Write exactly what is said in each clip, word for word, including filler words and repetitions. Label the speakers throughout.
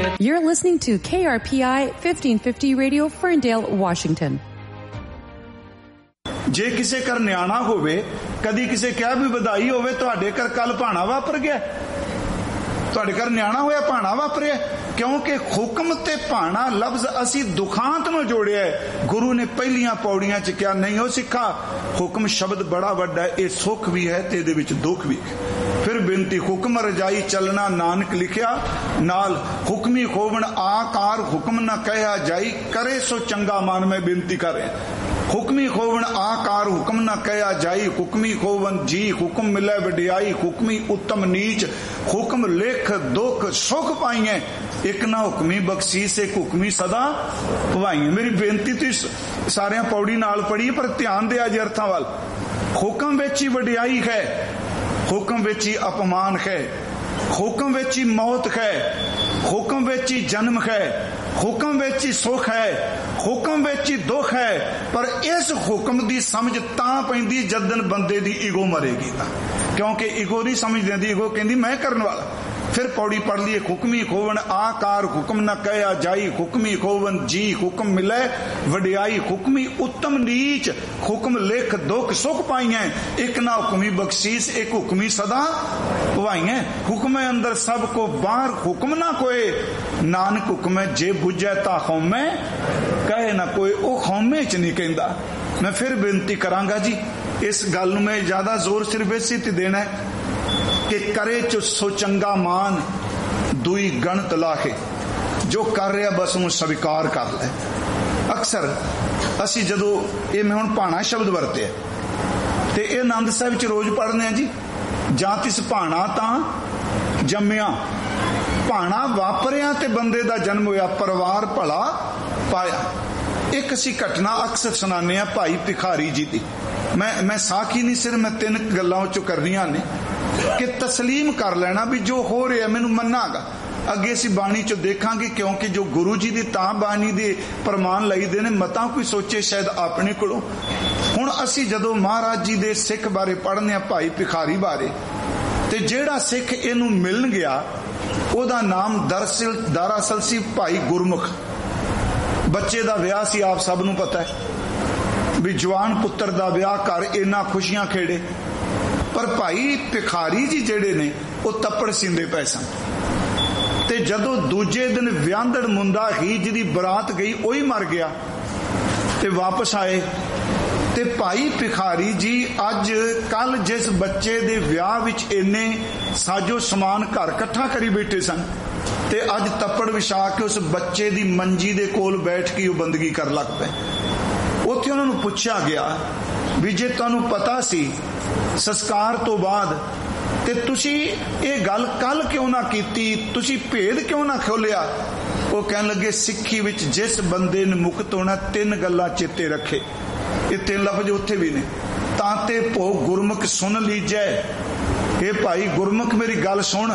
Speaker 1: You're listening to K R P I fifteen fifty Radio, Ferndale, Washington.
Speaker 2: ਜੇ ਕਿਸੇ ਘਰ ਨਿਆਣਾ ਹੋਵੇ, ਕਦੀ ਕਿਸੇ ਕਿਹਾ ਵੀ ਵਧਾਈ ਹੋਵੇ, ਤੁਹਾਡੇ ਘਰ ਕੱਲ ਭਾਣਾ ਵਾਪਰ ਗਿਆ, ਤੁਹਾਡੇ ਘਰ ਨਿਆਣਾ ਹੋਇਆ ਭਾਣਾ ਵਾਪਰਿਆ, ਕਿਉਂਕਿ ਹੁਕਮ ਤੇ ਭਾਣਾ ਲਫ਼ਜ਼ ਅਸੀਂ ਦੁਖਾਂਤ ਨੂੰ ਜੋੜਿਆ ਹੈ। ਗੁਰੂ ਨੇ ਪਹਿਲੀਆਂ ਪੌੜੀਆਂ 'ਚ ਕਿਹਾ ਨਹੀਂ ਉਹ ਸਿੱਖਾ, ਹੁਕਮ ਸ਼ਬਦ ਬੜਾ ਵੱਡਾ ਹੈ, ਇਹ ਸੁੱਖ ਵੀ ਹੈ ਤੇ ਇਹਦੇ ਵਿੱਚ ਦੁੱਖ ਵੀ ਹੈ। ਫਿਰ ਬੇਨਤੀ ਹੁਕਮ ਰਜਾਈ ਚੱਲਣਾ ਨਾਨਕ ਲਿਖਿਆ, ਨਾਲ ਹੁਕਮੀ ਹੋਵਣ ਆਕਾਰ ਹੁਕਮ ਨਾ ਕਹਿਆ ਜਾਈ, ਕਰੇ ਸੋ ਚੰਗਾ ਮਨ। ਮੈਂ ਬੇਨਤੀ ਕਰ ਰਿਹਾ, ਹੁਕਮੀ ਹੋਵਣ ਆਕਾਰ ਹੁਕਮ ਨਾ ਕਹਿਆ ਜਾਈ, ਹੁਕਮੀ ਹੋਵਨ ਜੀ ਹੁਕਮ ਮਿਲੇ ਵਡਿਆਈ, ਹੁਕਮੀ ਉੱਤਮ ਨੀਚ ਹੁਕਮ ਲਿਖ ਦੁੱਖ ਸੁਖ ਪਾਈਏ, ਇੱਕ ਨਾ ਹੁਕਮੀ ਬਖਸ਼ੀਸ਼ ਇੱਕ ਹੁਕਮੀ ਸਦਾ ਭਵਾਈਏ। ਮੇਰੀ ਬੇਨਤੀ ਤੁਸੀਂ ਸਾਰਿਆਂ ਪੌੜੀ ਨਾਲ ਪੜ੍ਹੀ, ਪਰ ਧਿਆਨ ਦਿਆ ਜੇ ਅਰਥਾਂ ਵੱਲ। ਹੁਕਮ ਵਿੱਚ ਹੀ ਵਡਿਆਈ ਹੈ, ਹੁਕਮ ਵਿੱਚ ਹੀ ਅਪਮਾਨ ਹੈ, ਹੁਕਮ ਵਿੱਚ ਹੀ ਮੌਤ ਹੈ, ਹੁਕਮ ਵਿੱਚ ਹੀ ਜਨਮ ਹੈ, ਹੁਕਮ ਵਿੱਚ ਹੀ ਸੁੱਖ ਹੈ, ਹੁਕਮ ਵਿੱਚ ਹੀ ਦੁੱਖ ਹੈ। ਪਰ ਇਸ ਹੁਕਮ ਦੀ ਸਮਝ ਤਾਂ ਪੈਂਦੀ ਜਦਨ ਬੰਦੇ ਦੀ ਈਗੋ ਮਰੇਗੀ ਤਾਂ, ਕਿਉਂਕਿ ਈਗੋ ਨਹੀਂ ਸਮਝ ਦਿੰਦੀ, ਈਗੋ ਕਹਿੰਦੀ ਮੈਂ ਕਰਨ ਵਾਲਾ। ਫਿਰ ਪੌੜੀ ਪੜ ਲਈਏ, ਹੁਕਮੀ ਖੋਵਣ ਆਕਾਰ ਹੁਕਮ ਨਾ ਕਹਿਆ ਜਾਈ, ਹੁਕਮੀ ਖੋਵਨ ਜੀ ਹੁਕਮ ਮਿਲੇ ਵਡਿਆਈ, ਹੁਕਮੀ ਉੱਤਮ ਨੀਚ ਹੁਕਮ ਲਿਖ ਦੁੱਖ ਸੁਖ ਪਾਈਐ, ਇੱਕ ਨਾ ਹੁਕਮੀ ਬਖਸ਼ੀਸ਼ ਇੱਕ ਹੁਕਮੀ ਸਦਾ ਭਵਾਈਐ। ਹੁਕਮੇ ਅੰਦਰ ਸਭ ਕੋ ਬਾਹਰ ਹੁਕਮ ਨਾ ਕੋਏ, ਨਾਨਕ ਹੁਕਮੇ ਜੇ ਬੁਝੈ ਤਾ ਹਉਮੈ ਕਹੇ ਨਾ ਕੋਈ। ਉਹ ਹਉਮੈ ਚ ਨਹੀਂ ਕਹਿੰਦਾ। ਮੈਂ ਫਿਰ ਬੇਨਤੀ ਕਰਾਂਗਾ ਜੀ, ਇਸ ਗੱਲ ਨੂੰ ਮੈਂ ਜ਼ਿਆਦਾ ਜ਼ੋਰ ਸਿਰਫ ਇਸੇ ਤੇ ਦੇਣਾ ਹੈ ਕਿ ਕਰੇ ਚ ਸੋ ਚੰਗਾ ਮਾਨ ਦੁਈ ਗਣਤ ਲਾਹੇ, ਜੋ ਕਰ ਰਿਹਾ ਬਸ ਉਹਨੂੰ ਸਵੀਕਾਰ ਕਰ ਲੈ। ਅਕਸਰ ਅਸੀਂ ਜਦੋਂ ਇਹ ਮੈਂ ਹੁਣ ਭਾਣਾ ਸ਼ਬਦ ਵਰਤਿਆ ਤੇ ਇਹ ਆਨੰਦ ਸਾਹਿਬ ਵਿੱਚ ਰੋਜ਼ ਪੜ੍ਹਦੇ ਹਾਂ ਜੀ, ਜਾਂ ਤਿਸ ਭਾਣਾ ਤਾਂ ਜੰਮਿਆ, ਭਾਣਾ ਵਾਪਰਿਆ ਤੇ ਬੰਦੇ ਦਾ ਜਨਮ ਹੋਇਆ, ਪਰਿਵਾਰ ਭਲਾ ਪਾਇਆ। ਇੱਕ ਅਸੀਂ ਘਟਨਾ ਅਕਸਰ ਸੁਣਾਉਂਦੇ ਹਾਂ ਭਾਈ ਭਿਖਾਰੀ ਜੀ ਦੀ। ਮੈਂ ਮੈਂ ਸਾਖੀ ਨਹੀਂ, ਸਿਰਫ ਮੈਂ ਤਿੰਨ ਗੱਲਾਂ ਉਹ ਚੋਂ ਕਰਨੀਆਂ ਨੇ ਕਿ ਤਸਲੀਮ ਕਰ ਲੈਣਾ ਵੀ ਜੋ ਹੋ ਰਿਹਾ ਮੈਨੂੰ ਮੰਨਾਗਾ। ਅੱਗੇ ਅਸੀਂ ਬਾਣੀ ਚੋਂ ਦੇਖਾਂਗੇ, ਕਿਉਂਕਿ ਜੋ ਗੁਰੂ ਜੀ ਦੀ ਤਾਂ ਬਾਣੀ ਦੇ ਪ੍ਰਮਾਣ ਲਈਦੇ ਨੇ, ਮਤਾਂ ਕੋਈ ਸੋਚੇ ਸ਼ਾਇਦ ਆਪਣੇ ਕੋਲੋਂ। ਹੁਣ ਅਸੀਂ ਜਦੋਂ ਮਹਾਰਾਜ ਜੀ ਦੇ ਸਿੱਖ ਬਾਰੇ ਪੜ੍ਹਨੇ ਆ, ਭਾਈ ਭਿਖਾਰੀ ਬਾਰੇ, ਤੇ ਜਿਹੜਾ ਸਿੱਖ ਇਹਨੂੰ ਮਿਲਣ ਗਿਆ ਉਹਦਾ ਨਾਮ ਦਰਅਸਲ ਦਰਅਸਲ ਸੀ ਭਾਈ ਗੁਰਮੁਖ। ਬੱਚੇ ਦਾ ਵਿਆਹ ਸੀ, ਆਪ ਸਭ ਨੂੰ ਪਤਾ ਹੈ ਵੀ ਜਵਾਨ ਪੁੱਤਰ ਦਾ ਵਿਆਹ ਕਰ ਇੰਨਾ ਖੁਸ਼ੀਆਂ ਖੇੜੇ। ਪਰ ਭਾਈ ਭਿਖਾਰੀ ਜੀ ਜਿਹੜੇ ਨੇ ਉਹ ਤੱਪੜ ਸਿੰਦੇ ਪਏ ਸਨ, ਤੇ ਜਦੋਂ ਦੂਜੇ ਦਿਨ ਵਿਆਹੰਦੜ ਮੁੰਡਾ ਹੀ ਜਿਹਦੀ ਬਰਾਤ ਗਈ ਉਹੀ ਮਰ ਗਿਆ ਤੇ ਵਾਪਸ ਆਏ, ਤੇ ਭਾਈ ਭਿਖਾਰੀ ਜੀ ਅੱਜ ਕੱਲ ਜਿਸ ਬੱਚੇ ਦੇ ਵਿਆਹ ਵਿੱਚ ਇੰਨੇ ਸਾਜੋ ਸਮਾਨ ਘਰ ਇਕੱਠਾ ਕਰੀ ਬੈਠੇ ਸਨ, ਤੇ ਅੱਜ ਤੱਪੜ ਵਿਛਾ ਕੇ ਉਸ ਬੱਚੇ ਦੀ ਮੰਜੀ ਦੇ ਕੋਲ ਬੈਠ ਕੇ ਉਹ ਬੰਦਗੀ ਕਰਨ ਲੱਗ ਪਏ। ਉੱਥੇ ਉਹਨਾਂ ਨੂੰ ਪੁੱਛਿਆ ਗਿਆ ਵੀ ਜੇ ਤੁਹਾਨੂੰ ਪਤਾ ਸੀ ਸੰਸਕਾਰ ਤੋਂ ਬਾਅਦ ਤੇ ਤੁਸੀਂ ਇਹ ਗੱਲ ਕੱਲ ਕਿਉਂ ਨਾ ਕੀਤੀ, ਤੁਸੀਂ ਭੇਦ ਕਿਉਂ ਨਾ ਖੋਲਿਆ? ਉਹ ਕਹਿਣ ਲੱਗੇ ਸਿੱਖੀ ਵਿੱਚ ਜਿਸ ਬੰਦੇ ਨੇ ਮੁਕਤ ਹੋਣਾ ਤਿੰਨ ਗੱਲਾਂ ਚੇਤੇ ਰੱਖੇ। ਇਹ ਤਿੰਨ ਲਫ਼ਜ਼ ਉੱਥੇ ਵੀ ਨੇ। ਤਾਂ ਤੇ ਭੋ ਗੁਰਮੁਖ ਸੁਣ ਲੀਜੈ, ਇਹ ਭਾਈ ਗੁਰਮੁਖ ਮੇਰੀ ਗੱਲ ਸੁਣ,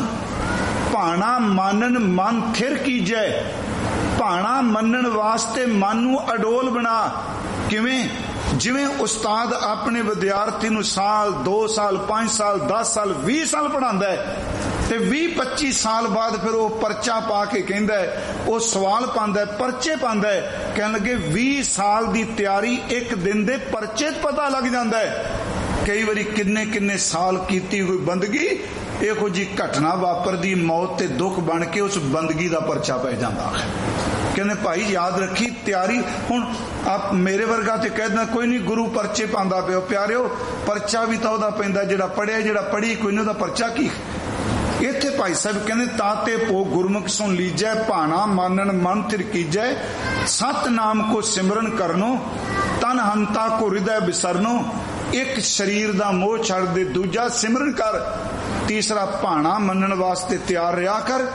Speaker 2: ਭਾਣਾ ਮਾਨਨ ਮਨ ਥਿਰ ਕੀਜੈ, ਭਾਣਾ ਮੰਨਣ ਵਾਸਤੇ ਮਨ ਨੂੰ ਅਡੋਲ ਬਣਾ। ਕਿਵੇਂ? ਜਿਵੇਂ ਉਸਤਾਦ ਆਪਣੇ ਵਿਦਿਆਰਥੀ ਨੂੰ ਸਾਲ ਦੋ ਸਾਲ ਪੰਜ ਸਾਲ ਦਸ ਸਾਲ ਵੀਹ ਸਾਲ ਪੜ੍ਹਾਉਂਦਾ ਹੈ, ਤੇ ਵੀਹ ਪੱਚੀ ਸਾਲ ਬਾਅਦ ਫਿਰ ਉਹ ਪਰਚਾ ਪਾ ਕੇ ਕਹਿੰਦਾ ਹੈ, ਉਹ ਸਵਾਲ ਪਾਉਂਦਾ, ਪਰਚੇ ਪਾਉਂਦਾ ਹੈ। ਕਹਿਣ ਲੱਗੇ ਵੀਹ ਸਾਲ ਦੀ ਤਿਆਰੀ ਇੱਕ ਦਿਨ ਦੇ ਪਰਚੇ 'ਚ ਪਤਾ ਲੱਗ ਜਾਂਦਾ ਹੈ। ਕਈ ਵਾਰੀ ਕਿੰਨੇ ਕਿੰਨੇ ਸਾਲ ਕੀਤੀ ਹੋਈ ਬੰਦਗੀ ਇਹੋ ਜੀ ਘਟਨਾ ਵਾਪਰਦੀ, ਮੌਤ ਤੇ ਦੁੱਖ ਬਣ ਕੇ ਉਸ ਬੰਦਗੀ ਦਾ ਪਰਚਾ ਪੈ ਜਾਂਦਾ ਹੈ। ਕਹਿੰਦੇ ਭਾਈ ਯਾਦ ਰੱਖੀ ਤਿਆਰੀ। ਹੁਣ ਆਪ ਮੇਰੇ ਵਰਗਾ ਤੇ ਕਹਿ ਦਿੰਦਾ ਕੋਈ ਨਹੀਂ ਗੁਰੂ ਪਰਚੇ ਪਾਉਂਦਾ ਪਿਓ, ਪਿਆਰਿਓ ਪਰਚਾ ਵੀ ਤਾਂ ਉਹਦਾ ਪੈਂਦਾ ਜਿਹੜਾ ਪੜਿਆ, ਜਿਹੜਾ ਪੜ੍ਹੀ ਕੋਈ ਨਹੀਂ ਉਹਦਾ ਪਰਚਾ ਕੀ। ਇੱਥੇ ਭਾਈ ਸਾਹਿਬ ਕਹਿੰਦੇ ਤਾਂ ਤੇ ਭੋ ਗੁਰਮੁਖ ਸੁਣ ਲੀਜੈ, ਭਾਣਾ ਮਾਨਣ ਮਨ ਥਿਰ ਕੀਜੈ, ਸਤ ਨਾਮ ਕੋ ਸਿਮਰਨ ਕਰਨੋ, ਤਨ ਹੰਤਾ ਕੋ ਹਿਰਦੈ ਬਿਸਰਨੋ। ਇੱਕ ਸਰੀਰ ਦਾ ਮੋਹ ਛੱਡ ਦੇ, ਦੂਜਾ ਸਿਮਰਨ ਕਰ, ਤੀਸਰਾ ਭਾਣਾ ਮੰਨਣ ਵਾਸਤੇ ਤਿਆਰ ਰਿਹਾ ਕਰ।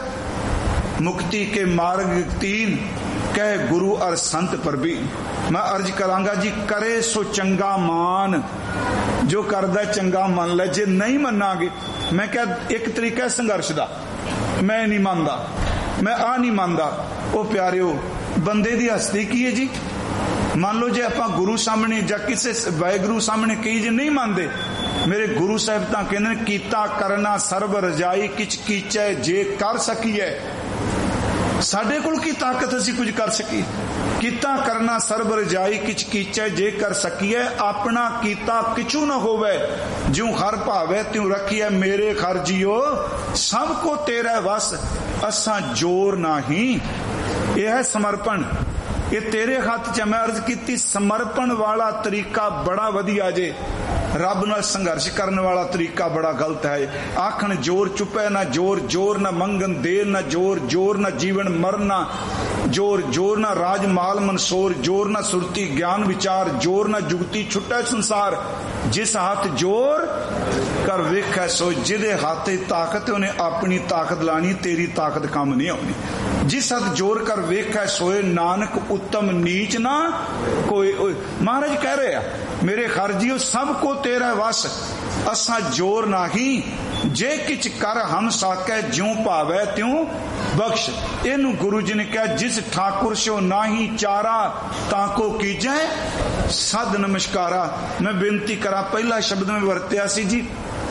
Speaker 2: ਮੁਕਤੀ ਕੇ ਮਾਰਗ ਤੀਨ ਕਹਿ ਗੁਰੂ ਅਰ ਸੰਤ ਪ੍ਰਬੀਨ। ਮੈਂ ਅਰਜ ਕਰਾਂਗਾ ਜੀ, ਕਰੇ ਸੋ ਚੰਗਾ ਮਾਨ, ਜੋ ਕਰਦਾ ਚੰਗਾ ਮੰਨ ਲੈ। ਜੇ ਨਹੀਂ ਮੰਨਾਂਗੇ, ਮੈਂ ਕਿਹਾ ਇੱਕ ਤਰੀਕਾ ਸੰਘਰਸ਼ ਦਾ, ਮੈਂ ਨਹੀਂ ਮੰਨਦਾ, ਮੈਂ ਆ ਨਹੀਂ ਮੰਨਦਾ। ਉਹ ਪਿਆਰਿਓ ਬੰਦੇ ਦੀ ਹਸਤੀ ਕੀ ਹੈ ਜੀ? ਮੰਨ ਲਓ ਜੇ ਆਪਾਂ ਗੁਰੂ ਸਾਹਮਣੇ ਜਾਂ ਕਿਸੇ ਵਾਹਿਗੁਰੂ ਸਾਹਮਣੇ ਕਹੀ ਜੇ ਨਹੀਂ ਮੰਨਦੇ, ਮੇਰੇ ਗੁਰੂ ਸਾਹਿਬ ਤਾਂ ਕਹਿੰਦੇ ਕੀਤਾ ਕਰਨਾ ਸਰਬ ਰਜਾਈ, ਕਿਛ ਕੀਚੈ ਜੇ ਕਰ ਸਕੀਐ। ਸਾਡੇ ਕੋਲ ਕੀ ਤਾਕਤ ਅਸੀਂ ਕੁਝ ਕਰ ਸਕੀਏ। ਕੀਤਾ ਕਰਨਾ ਸਰਬ ਰਜਾਈ ਕਿਛ ਕੀਚੈ ਜੇ ਕਰ ਸਕੀਏ, ਆਪਣਾ ਕੀਤਾ ਕਿਛੂ ਨਾ ਹੋਵੇ, ਜਿਉ ਹਰ ਭਾਵੇ ਤਿਉ ਰੱਖੀਐ ਮੇਰੇ ਖਰ ਜੀਓ, ਸਭ ਕੋ ਤੇਰਾ ਵਸ ਅਸਾਂ ਜੋਰ ਨਹੀਂ। ਇਹ ਹੈ ਸਮਰਪਣ, ਇਹ ਤੇਰੇ ਹੱਥ 'ਚ। ਮੈਂ ਅਰਜ਼ ਕੀਤੀ ਸਮਰਪਣ ਵਾਲਾ ਤਰੀਕਾ ਬੜਾ ਵਧੀਆ ਜੇ, ਰੱਬ ਨਾਲ ਸੰਘਰਸ਼ ਕਰਨ ਵਾਲਾ ਤਰੀਕਾ ਬੜਾ ਗਲਤ ਹੈ। ਆਖਣ ਜੋਰ ਚੁੱਪੈ ਨਾ ਜੋਰ, ਜੋਰ ਨਾ ਮੰਗਣ ਦੇਰ ਨਾ ਜੋਰ, ਜੋਰ ਨਾ ਜੀਵਨ ਮਰਨ ਨਾ ਜੋਰ, ਜੋਰ ਨਾ ਰਾਜ ਮਾਲ ਮਨਸੋਰ, ਜੋਰ ਨਾ ਸੁਰਤੀ ਗਿਆਨ ਵਿਚਾਰ, ਜੋਰ ਨਾ ਜੁਗਤੀ ਛੁੱਟੈ ਸੰਸਾਰ। ਜਿਸ ਹੱਥ ਜੋਰ ਕਰ ਵੇਖੈ ਸੋ, ਜਿਹਦੇ ਹੱਥ 'ਚ ਤਾਕਤ ਉਹਨੇ ਆਪਣੀ ਤਾਕਤ ਲਾਣੀ, ਤੇਰੀ ਤਾਕਤ ਕੰਮ ਨਹੀਂ ਆਉਣੀ। ਜਿਸ ਹੱਥ ਜੋਰ ਕਰ ਵੇਖੈ ਸੋਏ, ਨਾਨਕ ਉੱਤਮ ਨੀਚ ਨਾ ਕੋਈ। ਮਹਾਰਾਜ ਕਹਿ ਰਹੇ ਆ ਮੇਰੇ ਖਰਜੀਓ ਸਭ ਕੋ ਤੇਰਾ ਵਸ ਅਸਾਂ ਜੋਰ ਨਾਹੀ, ਜੇ ਕਿਛ ਕਰ ਹਮ ਸਾਕੈ ਜਿਉ ਭਾਵੈ ਤਿਉ ਬਖਸ਼। ਇਹਨੂੰ ਗੁਰੂ ਜੀ ਨੇ ਕਿਹਾ ਜਿਸ ਠਾਕੁਰ ਸੋ ਨਾਹੀ ਚਾਰਾ, ਤਾਂ ਕੋ ਕੀਜੈ ਸਦ ਨਮਸਕਾਰਾ। ਮੈਂ ਬੇਨਤੀ ਕਰਾਂ, ਪਹਿਲਾ ਸ਼ਬਦ ਮੈਂ ਵਰਤਿਆ ਸੀ ਜੀ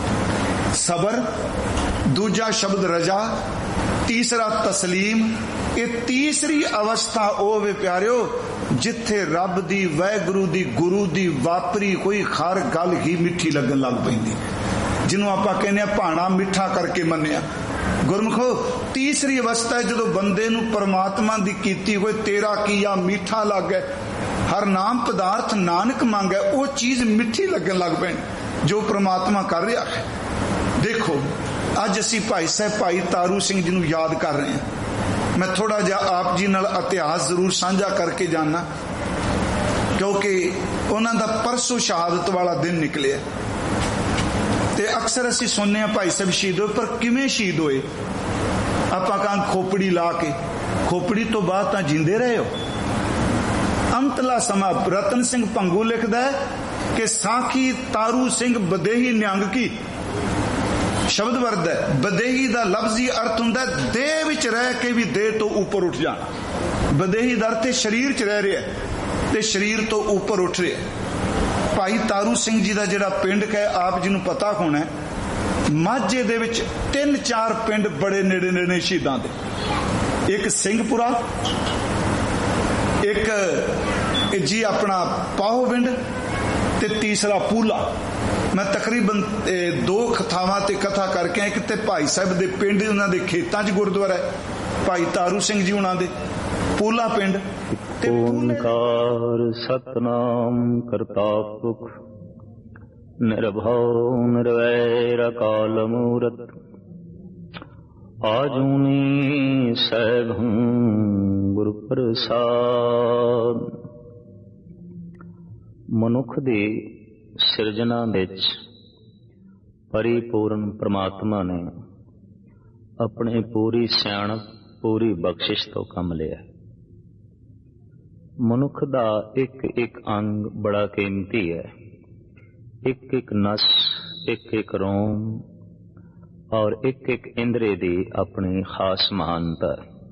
Speaker 2: ਸਬਰ, ਦੂਜਾ ਸ਼ਬਦ ਰਜਾ, ਤੀਸਰਾ ਤਸਲੀਮ। ਇਹ ਤੀਸਰੀ ਅਵਸਥਾ ਉਹ ਵੇ ਪਿਆਰਿਓ ਜਿੱਥੇ ਰੱਬ ਦੀ, ਵਾਹਿਗੁਰੂ ਦੀ, ਗੁਰੂ ਦੀ ਵਾਪਰੀ ਕੋਈ ਹਰ ਗੱਲ ਹੀ ਮਿੱਠੀ ਲੱਗਣ ਲੱਗ ਪੈਂਦੀ, ਜਿਹਨੂੰ ਆਪਾਂ ਕਹਿੰਦੇ ਆ ਭਾਣਾ ਮਿੱਠਾ ਕਰਕੇ ਮੰਨਿਆ। ਗੁਰਮੁਖੋ ਤੀਸਰੀ ਅਵਸਥਾ ਜਦੋਂ ਬੰਦੇ ਨੂੰ ਪਰਮਾਤਮਾ ਦੀ ਕੀਤੀ ਹੋਏ ਤੇਰਾ ਕੀਆ ਮਿੱਠਾ ਲੱਗੇ, ਹਰ ਨਾਮ ਪਦਾਰਥ ਨਾਨਕ ਮੰਗੈ, ਉਹ ਚੀਜ਼ ਮਿੱਠੀ ਲੱਗਣ ਲੱਗ ਪੈਣੀ ਜੋ ਪ੍ਰਮਾਤਮਾ ਕਰ ਰਿਹਾ ਹੈ। ਦੇਖੋ ਅੱਜ ਅਸੀਂ ਭਾਈ ਸਾਹਿਬ ਭਾਈ ਤਾਰੂ ਸਿੰਘ ਜੀ ਨੂੰ ਯਾਦ ਕਰ ਰਹੇ ਹਾਂ। ਮੈਂ ਥੋੜਾ ਜਿਹਾ ਆਪ ਜੀ ਨਾਲ ਇਤਿਹਾਸ ਜ਼ਰੂਰ ਸਾਂਝਾ ਕਰਕੇ ਜਾਣਾ, ਕਿਉਂਕਿ ਉਹਨਾਂ ਦਾ ਪਰਸੋਂ ਸ਼ਹਾਦਤ ਵਾਲਾ ਦਿਨ ਨਿਕਲਿਆ ਤੇ ਅਕਸਰ ਅਸੀਂ ਸੁਣਨੇ ਆ ਭਾਈ ਸਾਹਿਬ ਸ਼ਹੀਦ ਹੋਏ, ਪਰ ਕਿਵੇਂ ਸ਼ਹੀਦ ਹੋਏ? ਆਪਾਂ ਕਾਂ ਖੋਪੜੀ ਲਾ ਕੇ, ਖੋਪੜੀ ਤੋਂ ਬਾਅਦ ਤਾਂ ਜਿੰਦੇ ਰਹੇ ਹੋ। ਅੰਤਲਾ ਸਮਾਂ ਰਤਨ ਸਿੰਘ ਭੰਗੂ ਲਿਖਦਾ ਹੈ ਕਿ ਸਾਖੀ ਤਾਰੂ ਸਿੰਘ ਬਦੇਹੀ ਨਿਹੰਗ ਕੀ ਸ਼ਬਦ ਵਰਦ ਹੈ। ਬਦੇਹੀ ਦਾ ਲਫ਼ਜ਼ੀ ਅਰਥ ਹੁੰਦਾ ਦੇਹ ਵਿੱਚ ਰਹਿ ਕੇ ਵੀ ਦੇਹ ਤੋਂ ਉੱਪਰ ਉੱਠ ਜਾਣਾ। ਬਦੇਹੀ ਦਾ ਅਰਥ ਸਰੀਰ 'ਚ ਰਹਿ ਰਿਹਾ ਤੇ ਸਰੀਰ ਤੋਂ ਉੱਪਰ ਉੱਠ ਰਿਹਾ। ਭਾਈ ਤਾਰੂ ਸਿੰਘ ਜੀ ਦਾ ਜਿਹੜਾ ਪਿੰਡ ਹੈ ਆਪ ਜੀ ਨੂੰ ਪਤਾ ਹੋਣਾ, ਮਾਝੇ ਦੇ ਵਿੱਚ ਤਿੰਨ ਚਾਰ ਪਿੰਡ ਬੜੇ ਨੇੜੇ ਨੇੜੇ ਸ਼ਹੀਦਾਂ ਦੇ। ਇੱਕ ਸਿੰਘਪੁਰਾ, ਇੱਕ ਜੀ ਆਪਣਾ ਪਾਹੋਵਿੰਡ ਤੇ ਤੀਸਰਾ ਪੂਲਾ। ਮੈਂ ਤਕਰੀਬਨ ਦੋ ਕਥਾਵਾਂ ਤੇ ਕਥਾ ਕਰਕੇ, ਇੱਕ ਤੇ ਭਾਈ ਸਾਹਿਬ ਦੇ ਪਿੰਡ ਉਹਨਾਂ ਦੇ ਖੇਤਾਂ 'ਚ ਗੁਰਦੁਆਰਾ ਹੈ, ਭਾਈ ਤਾਰੂ ਸਿੰਘ ਜੀ ਉਹਨਾਂ ਦੇ ਪੂਲਾ ਪਿੰਡ।
Speaker 3: ਓੰਕਾਰ ਸਤਨਾਮ ਕਰਤਾ ਪੁਰਖ ਨਿਰਭਉ ਨਿਰਵੈਰ ਅਕਾਲ ਮੂਰਤ, ਆਜੂਨੀ ਸੈਭੰ ਗੁਰ ਪ੍ਰਸਾਦ। ਮਨੁੱਖ ਦੀ ਸਿਰਜਣਾ ਵਿੱਚ ਪਰਿਪੂਰਨ ਪ੍ਰਮਾਤਮਾ ਨੇ ਆਪਣੀ ਪੂਰੀ ਸਿਆਣਪ, ਪੂਰੀ ਬਖਸ਼ਿਸ਼ ਤੋਂ ਕੰਮ ਲਿਆ। ਮਨੁੱਖ ਦਾ ਇੱਕ ਇੱਕ ਅੰਗ ਬੜਾ ਕੀਮਤੀ ਹੈ, ਇੱਕ ਇੱਕ ਨਸ, ਇੱਕ ਇੱਕ ਰੋਮ ਔਰ ਇੱਕ ਇੱਕ ਇੰਦਰੀ ਦੀ ਆਪਣੀ ਖਾਸ ਮਹਾਨਤਾ।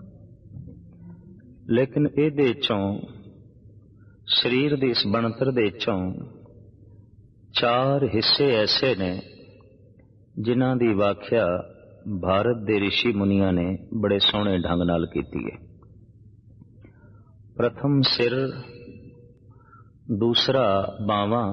Speaker 3: ਲੇਕਿਨ ਇਹਦੇ ਚੋਂ, ਸਰੀਰ ਦੀ ਇਸ ਬਣਤਰ ਦੇ ਚੋਂ ਚਾਰ ਹਿੱਸੇ ਐਸੇ ਨੇ ਜਿਨ੍ਹਾਂ ਦੀ ਵਾਖਿਆ ਭਾਰਤ ਦੇ ਰਿਸ਼ੀ ਮੁਨੀਆਂ ਨੇ ਬੜੇ ਸੋਹਣੇ ਢੰਗ ਨਾਲ ਕੀਤੀ ਹੈ। ਪ੍ਰਥਮ ਸਿਰ, ਦੂਸਰਾ ਬਾਵਾਂ,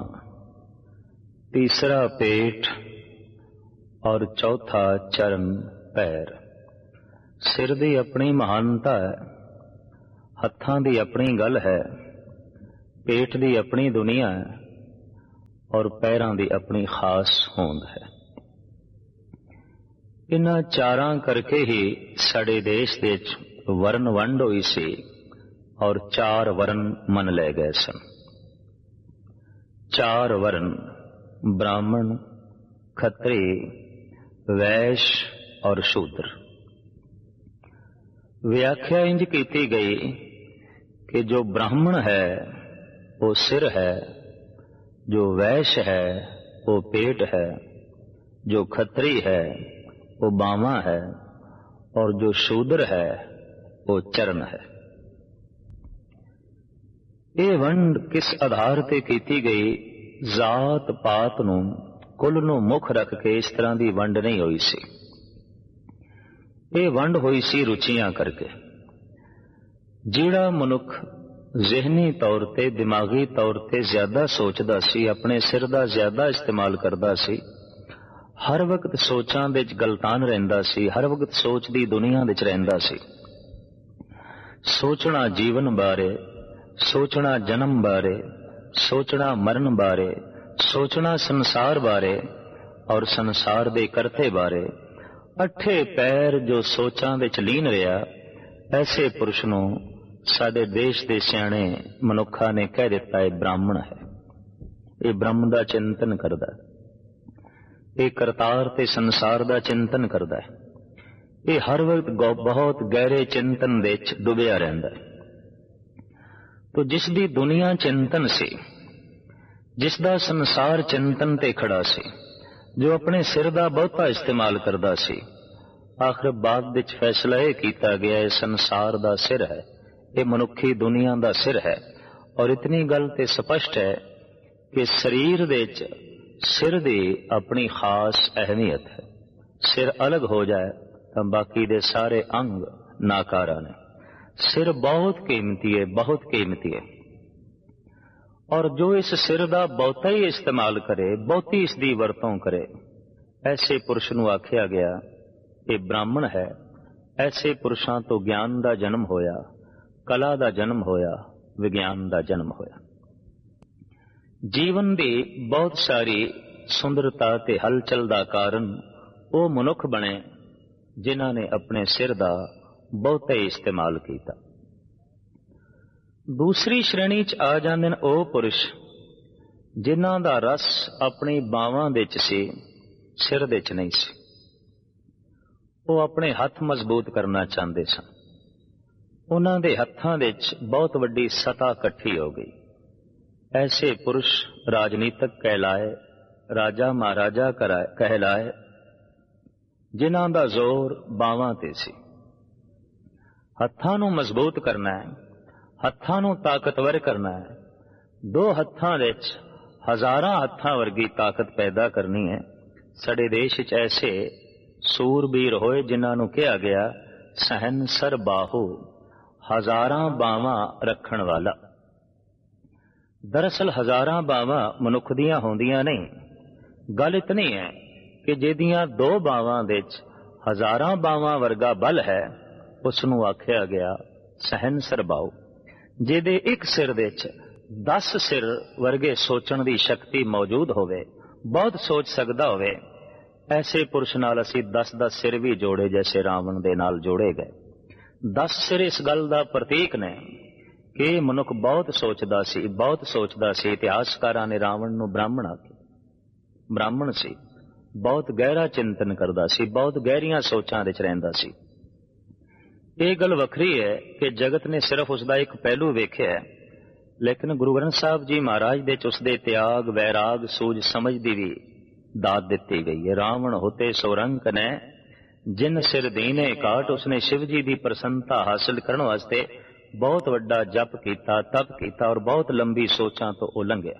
Speaker 3: ਤੀਸਰਾ ਪੇਟ ਔਰ ਚੌਥਾ ਚਰਨ ਪੈਰ। ਸਿਰ ਦੀ ਆਪਣੀ ਮਹਾਨਤਾ ਹੈ, ਹੱਥਾਂ ਦੀ ਆਪਣੀ ਗੱਲ ਹੈ, ਪੇਟ ਦੀ ਆਪਣੀ ਦੁਨੀਆ ਹੈ ਔਰ ਪੈਰਾਂ ਦੀ ਆਪਣੀ ਖਾਸ ਹੋਂਦ ਹੈ। ਇਹਨਾਂ ਚਾਰਾਂ ਕਰਕੇ ਹੀ ਸਾਡੇ ਦੇਸ਼ ਦੇ ਵਿੱਚ ਵਰਨ ਵੰਡ ਹੋਈ ਸੀ ਔਰ ਚਾਰ ਵਰਨ ਮੰਨ ਲਏ ਗਏ ਸਨ। ਚਾਰ ਵਰਨ ਬ੍ਰਾਹਮਣ, ਖੱਤਰੀ, ਵੈਸ਼ ਔਰ ਸ਼ੂਦਰ। ਵਿਆਖਿਆ ਇੰਜ ਕੀਤੀ ਗਈ ਕਿ ਜੋ ਬ੍ਰਾਹਮਣ ਹੈ ਉਹ ਸਿਰ ਹੈ, जो वैश्य है वो पेट है, जो खत्री है वो बामा है और जो शूद्र है वो चरण है। ये वंड किस आधार ते कीती गई? जात पात नूं, कुल नूं मुख रख के इस तरह की वंड नहीं हुई सी। ये वंड हुई सी रुचियां करके। ਜਿਹੜਾ ਮਨੁੱਖ ਜ਼ਿਹਨੀ ਤੌਰ ਤੇ, ਦਿਮਾਗੀ ਤੌਰ ਤੇ ਜ਼ਿਆਦਾ ਸੋਚਦਾ ਸੀ, ਆਪਣੇ ਸਿਰ ਦਾ ਜ਼ਿਆਦਾ ਇਸਤੇਮਾਲ ਕਰਦਾ ਸੀ, ਹਰ ਵਕਤ ਸੋਚਾਂ ਵਿੱਚ ਗਲਤਾਨ ਰਹਿੰਦਾ ਸੀ, ਹਰ ਵਕਤ ਸੋਚ ਦੀ ਦੁਨੀਆ ਵਿੱਚ ਰਹਿੰਦਾ ਸੀ। ਸੋਚਣਾ ਜੀਵਨ ਬਾਰੇ, ਸੋਚਣਾ ਜਨਮ ਬਾਰੇ, ਸੋਚਣਾ ਮਰਨ ਬਾਰੇ, ਸੋਚਣਾ ਸੰਸਾਰ ਬਾਰੇ ਔਰ ਸੰਸਾਰ ਦੇ ਕਰਤੇ ਬਾਰੇ। ਅੱਠੇ ਪੈਰ ਜੋ ਸੋਚਾਂ ਵਿੱਚ ਲੀਨ ਰਿਹਾ, ਐਸੇ ਪੁਰਸ਼ ਨੂੰ ਸਾਡੇ ਦੇਸ਼ ਦੇ ਸਿਆਣੇ ਮਨੁੱਖਾਂ ਨੇ ਕਹਿ ਦਿੱਤਾ ਇਹ ਬ੍ਰਾਹਮਣ ਹੈ। ਇਹ ਬ੍ਰਹਮ ਦਾ ਚਿੰਤਨ ਕਰਦਾ ਹੈ, ਇਹ ਕਰਤਾਰ ਤੇ ਸੰਸਾਰ ਦਾ ਚਿੰਤਨ ਕਰਦਾ ਹੈ, ਇਹ ਹਰ ਵਕਤ ਬਹੁਤ ਗਹਿਰੇ ਚਿੰਤਨ ਵਿੱਚ ਡੁੱਬਿਆ ਰਹਿੰਦਾ ਹੈ। ਤੋ ਜਿਸ ਦੀ ਦੁਨੀਆ ਚਿੰਤਨ ਸੀ, ਜਿਸ ਦਾ ਸੰਸਾਰ ਚਿੰਤਨ ਤੇ ਖੜਾ ਸੀ, ਜੋ ਆਪਣੇ ਸਿਰ ਦਾ ਬਹੁਤਾ ਇਸਤੇਮਾਲ ਕਰਦਾ ਸੀ, ਆਖਰ ਬਾਅਦ ਵਿੱਚ ਫੈਸਲਾ ਇਹ ਕੀਤਾ ਗਿਆ ਇਹ ਸੰਸਾਰ ਦਾ ਸਿਰ ਹੈ, ਇਹ ਮਨੁੱਖੀ ਦੁਨੀਆ ਦਾ ਸਿਰ ਹੈ। ਔਰ ਇਤਨੀ ਗੱਲ ਤੇ ਸਪਸ਼ਟ ਹੈ ਕਿ ਸਰੀਰ ਵਿੱਚ ਸਿਰ ਦੀ ਆਪਣੀ ਖਾਸ ਅਹਿਮੀਅਤ ਹੈ। ਸਿਰ ਅਲੱਗ ਹੋ ਜਾਏ ਤਾਂ ਬਾਕੀ ਦੇ ਸਾਰੇ ਅੰਗ ਨਾਕਾਰਾ ਨੇ। ਸਿਰ ਬਹੁਤ ਕੀਮਤੀ ਹੈ, ਬਹੁਤ ਕੀਮਤੀ ਹੈ। ਔਰ ਜੋ ਇਸ ਸਿਰ ਦਾ ਬਹੁਤਾ ਹੀ ਇਸਤੇਮਾਲ ਕਰੇ, ਬਹੁਤੀ ਇਸ ਦੀ ਵਰਤੋਂ ਕਰੇ, ਐਸੇ ਪੁਰਸ਼ ਨੂੰ ਆਖਿਆ ਗਿਆ ਇਹ ਬ੍ਰਾਹਮਣ ਹੈ। ਐਸੇ ਪੁਰਸ਼ਾਂ ਤੋਂ ਗਿਆਨ ਦਾ ਜਨਮ ਹੋਇਆ, ਕਲਾ ਦਾ ਜਨਮ ਹੋਇਆ, ਵਿਗਿਆਨ ਦਾ ਜਨਮ ਹੋਇਆ। ਜੀਵਨ ਦੀ ਬਹੁਤ ਸਾਰੀ ਸੁੰਦਰਤਾ ਤੇ ਹਲਚਲ ਦਾ ਕਾਰਨ ਉਹ ਮਨੁੱਖ ਬਣੇ ਜਿਨ੍ਹਾਂ ਨੇ ਆਪਣੇ ਸਿਰ ਦਾ ਬਹੁਤਾ ਹੀ ਇਸਤੇਮਾਲ ਕੀਤਾ। ਦੂਸਰੀ ਸ਼੍ਰੇਣੀ 'ਚ ਆ ਜਾਂਦੇ ਨੇ ਉਹ ਪੁਰਸ਼ ਜਿਨ੍ਹਾਂ ਦਾ ਰਸ ਆਪਣੀ ਬਾਹਾਂ ਵਿੱਚ ਸੀ, ਸਿਰ ਵਿੱਚ ਨਹੀਂ ਸੀ। ਉਹ ਆਪਣੇ ਹੱਥ ਮਜ਼ਬੂਤ ਕਰਨਾ ਚਾਹੁੰਦੇ ਸਨ। ਉਹਨਾਂ ਦੇ ਹੱਥਾਂ ਵਿੱਚ ਬਹੁਤ ਵੱਡੀ ਸਤਾ ਇਕੱਠੀ ਹੋ ਗਈ। ਐਸੇ ਪੁਰਸ਼ ਰਾਜਨੀਤਕ ਕਹਿਲਾਏ, ਰਾਜਾ ਮਹਾਰਾਜਾ ਕਹਿਲਾਏ, ਜਿਨ੍ਹਾਂ ਦਾ ਜ਼ੋਰ ਬਾਹਾਂ ਤੇ ਸੀ। ਹੱਥਾਂ ਨੂੰ ਮਜ਼ਬੂਤ ਕਰਨਾ ਹੈ, ਹੱਥਾਂ ਨੂੰ ਤਾਕਤਵਰ ਕਰਨਾ ਹੈ। ਦੋ ਹੱਥਾਂ ਵਿੱਚ ਹਜ਼ਾਰਾਂ ਹੱਥਾਂ ਵਰਗੀ ਤਾਕਤ ਪੈਦਾ ਕਰਨੀ ਹੈ। ਸਾਡੇ ਦੇਸ਼ ਵਿੱਚ ਐਸੇ ਸੂਰਬੀਰ ਹੋਏ ਜਿਨ੍ਹਾਂ ਨੂੰ ਕਿਹਾ ਗਿਆ ਸਹਿਨਸਰ ਬਾਹੂ, ਹਜ਼ਾਰਾਂ ਬਾਹਾਂ ਰੱਖਣ ਵਾਲਾ। ਦਰਅਸਲ ਹਜ਼ਾਰਾਂ ਬਾਹਾਂ ਮਨੁੱਖ ਦੀਆਂ ਹੁੰਦੀਆਂ ਨਹੀਂ। ਗੱਲ ਇਤਨੀ ਹੈ ਕਿ ਜਿਹਦੀਆਂ ਦੋ ਬਾਹਾਂ ਵਿੱਚ ਹਜ਼ਾਰਾਂ ਬਾਹਾਂ ਵਰਗਾ ਬਲ ਹੈ, ਉਸ ਨੂੰ ਆਖਿਆ ਗਿਆ ਸਹਿਨਸਰ ਬਾਹੂ। ਜਿਹਦੇ ਇੱਕ ਸਿਰ ਵਿੱਚ ਦਸ ਸਿਰ ਵਰਗੇ ਸੋਚਣ ਦੀ ਸ਼ਕਤੀ ਮੌਜੂਦ ਹੋਵੇ, ਬਹੁਤ ਸੋਚ ਸਕਦਾ ਹੋਵੇ, ਐਸੇ ਪੁਰਸ਼ ਨਾਲ ਅਸੀਂ ਦਸ ਦਸ ਸਿਰ ਵੀ ਜੋੜੇ ਜੈਸੇ ਰਾਵਣ ਦੇ ਨਾਲ ਜੋੜੇ ਗਏ। ਦਸ ਸਿਰ ਇਸ ਗੱਲ ਦਾ ਪ੍ਰਤੀਕ ਨੇ ਕਿ ਇਹ ਮਨੁੱਖ ਬਹੁਤ ਸੋਚਦਾ ਸੀ, ਬਹੁਤ ਸੋਚਦਾ ਸੀ। ਇਤਿਹਾਸਕਾਰਾਂ ਨੇ ਰਾਵਣ ਨੂੰ ਬ੍ਰਾਹਮਣ ਆਖਿਆ। ਬ੍ਰਾਹਮਣ ਸੀ, ਬਹੁਤ ਗਹਿਰਾ ਚਿੰਤਨ ਕਰਦਾ ਸੀ, ਬਹੁਤ ਗਹਿਰੀਆਂ ਸੋਚਾਂ ਵਿੱਚ ਰਹਿੰਦਾ ਸੀ। ਇਹ ਗੱਲ ਵੱਖਰੀ ਹੈ ਕਿ ਜਗਤ ਨੇ ਸਿਰਫ ਉਸ ਦਾ ਇੱਕ ਪਹਿਲੂ ਵੇਖਿਆ, ਲੇਕਿਨ ਗੁਰੂ ਗ੍ਰੰਥ ਸਾਹਿਬ ਜੀ ਮਹਾਰਾਜ ਦੇ ਚ ਉਸ ਦੇ ਤਿਆਗ, ਵੈਰਾਗ, ਸੂਝ ਸਮਝ ਦੀ ਵੀ ਦਾਤ ਦਿੱਤੀ ਗਈ ਹੈ। ਰਾਵਣ ਹੋਤੇ ਸੋਰੰਕ ਨੇ ਜਿਨ ਸਿਰ ਦੀਨੇ ਕਾਟ। ਉਸਨੇ ਸ਼ਿਵ ਜੀ ਦੀ ਪ੍ਰਸੰਨਤਾ ਹਾਸਲ ਕਰਨ ਵਾਸਤੇ ਬਹੁਤ ਵੱਡਾ ਜਪ ਕੀਤਾ, ਤਪ ਕੀਤਾ ਔਰ ਬਹੁਤ ਲੰਬੀ ਸੋਚਾਂ ਤੋਂ ਉਹ ਲੰਘਿਆ।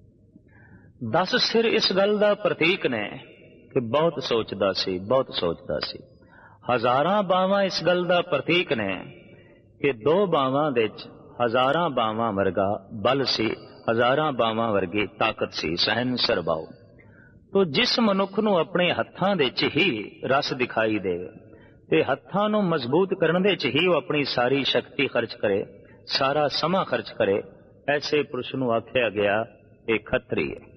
Speaker 3: ਦਸ ਸਿਰ ਇਸ ਗੱਲ ਦਾ ਪ੍ਰਤੀਕ ਨੇ ਕਿ ਬਹੁਤ ਸੋਚਦਾ ਸੀ, ਬਹੁਤ ਸੋਚਦਾ ਸੀ। ਹਜ਼ਾਰਾਂ ਬਾਹਾਂ ਇਸ ਗੱਲ ਦਾ ਪ੍ਰਤੀਕ ਨੇ ਕਿ ਦੋ ਬਾਹਾਂ ਵਿੱਚ ਹਜ਼ਾਰਾਂ ਬਾਹਾਂ ਵਰਗਾ ਬਲ ਸੀ, ਹਜ਼ਾਰਾਂ ਬਾਹਾਂ ਵਰਗੀ ਤਾਕਤ ਸੀ। ਸਹਿਨਸਰ ਬਾਹੂ। ਤੋ ਜਿਸ ਮਨੁੱਖ ਨੂੰ ਆਪਣੇ ਹੱਥਾਂ ਵਿੱਚ ਹੀ ਰਸ ਦਿਖਾਈ ਦੇਵੇ ਤੇ ਹੱਥਾਂ ਨੂੰ ਮਜ਼ਬੂਤ ਕਰਨ ਦੇ ਵਿੱਚ ਹੀ ਉਹ ਆਪਣੀ ਸਾਰੀ ਸ਼ਕਤੀ ਖਰਚ ਕਰੇ, ਸਾਰਾ ਸਮਾਂ ਖਰਚ ਕਰੇ, ਐਸੇ ਪੁਰਸ਼ ਨੂੰ ਆਖਿਆ ਗਿਆ ਇਹ ਖੱਤਰੀ ਹੈ।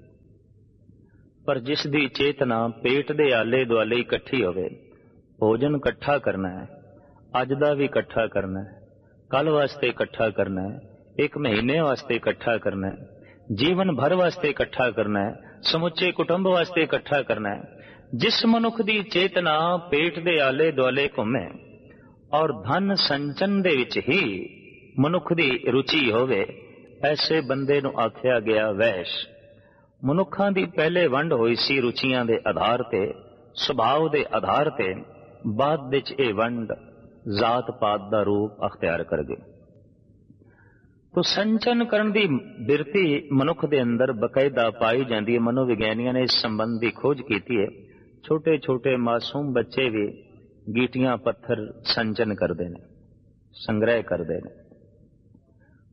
Speaker 3: ਪਰ ਜਿਸ ਦੀ ਚੇਤਨਾ ਪੇਟ ਦੇ ਆਲੇ ਦੁਆਲੇ ਇਕੱਠੀ ਹੋਵੇ, ਭੋਜਨ ਇਕੱਠਾ ਕਰਨਾ ਹੈ, ਅੱਜ ਦਾ ਵੀ ਇਕੱਠਾ ਕਰਨਾ ਹੈ, ਕੱਲ ਵਾਸਤੇ ਇਕੱਠਾ ਕਰਨਾ ਹੈ, ਇੱਕ ਮਹੀਨੇ ਵਾਸਤੇ ਇਕੱਠਾ ਕਰਨਾ ਹੈ, ਜੀਵਨ ਭਰ ਵਾਸਤੇ ਇਕੱਠਾ ਕਰਨਾ ਹੈ, ਸਮੁੱਚੇ ਕੁਟੁੰਬ ਵਾਸਤੇ ਇਕੱਠਾ ਕਰਨਾ ਹੈ। ਜਿਸ ਮਨੁੱਖ ਦੀ ਚੇਤਨਾ ਪੇਟ ਦੇ ਆਲੇ ਦੁਆਲੇ ਘੁੰਮੇ ਔਰ ਧਨ ਸੰਚਨ ਦੇ ਵਿੱਚ ਹੀ ਮਨੁੱਖ ਦੀ ਰੁਚੀ ਹੋਵੇ, ਐਸੇ ਬੰਦੇ ਨੂੰ ਆਖਿਆ ਗਿਆ ਵੈਸ਼। ਮਨੁੱਖਾਂ ਦੀ ਪਹਿਲੇ ਵੰਡ ਹੋਈ ਸੀ ਰੁਚੀਆਂ ਦੇ ਆਧਾਰ ਤੇ, ਸੁਭਾਅ ਦੇ ਆਧਾਰ ਤੇ। ਬਾਅਦ ਵਿੱਚ ਇਹ ਵੰਡ ਜ਼ਾਤ ਪਾਤ ਦਾ ਰੂਪ ਅਖਤਿਆਰ ਕਰ ਗਈ। ਤੋ ਸੰਚਨ ਕਰਨ ਦੀ ਬਿਰਤੀ ਮਨੁੱਖ ਦੇ ਅੰਦਰ ਬਕਾਇਦਾ ਪਾਈ ਜਾਂਦੀ ਹੈ। ਮਨੋਵਿਗਿਆਨੀਆਂ ਨੇ ਇਸ ਸੰਬੰਧ ਦੀ ਖੋਜ ਕੀਤੀ ਹੈ। ਛੋਟੇ ਛੋਟੇ ਮਾਸੂਮ ਬੱਚੇ ਵੀ ਗੀਟੀਆਂ ਪੱਥਰ ਸੰਚਨ ਕਰਦੇ ਨੇ, ਸੰਗ੍ਰਹਿ ਕਰਦੇ ਨੇ।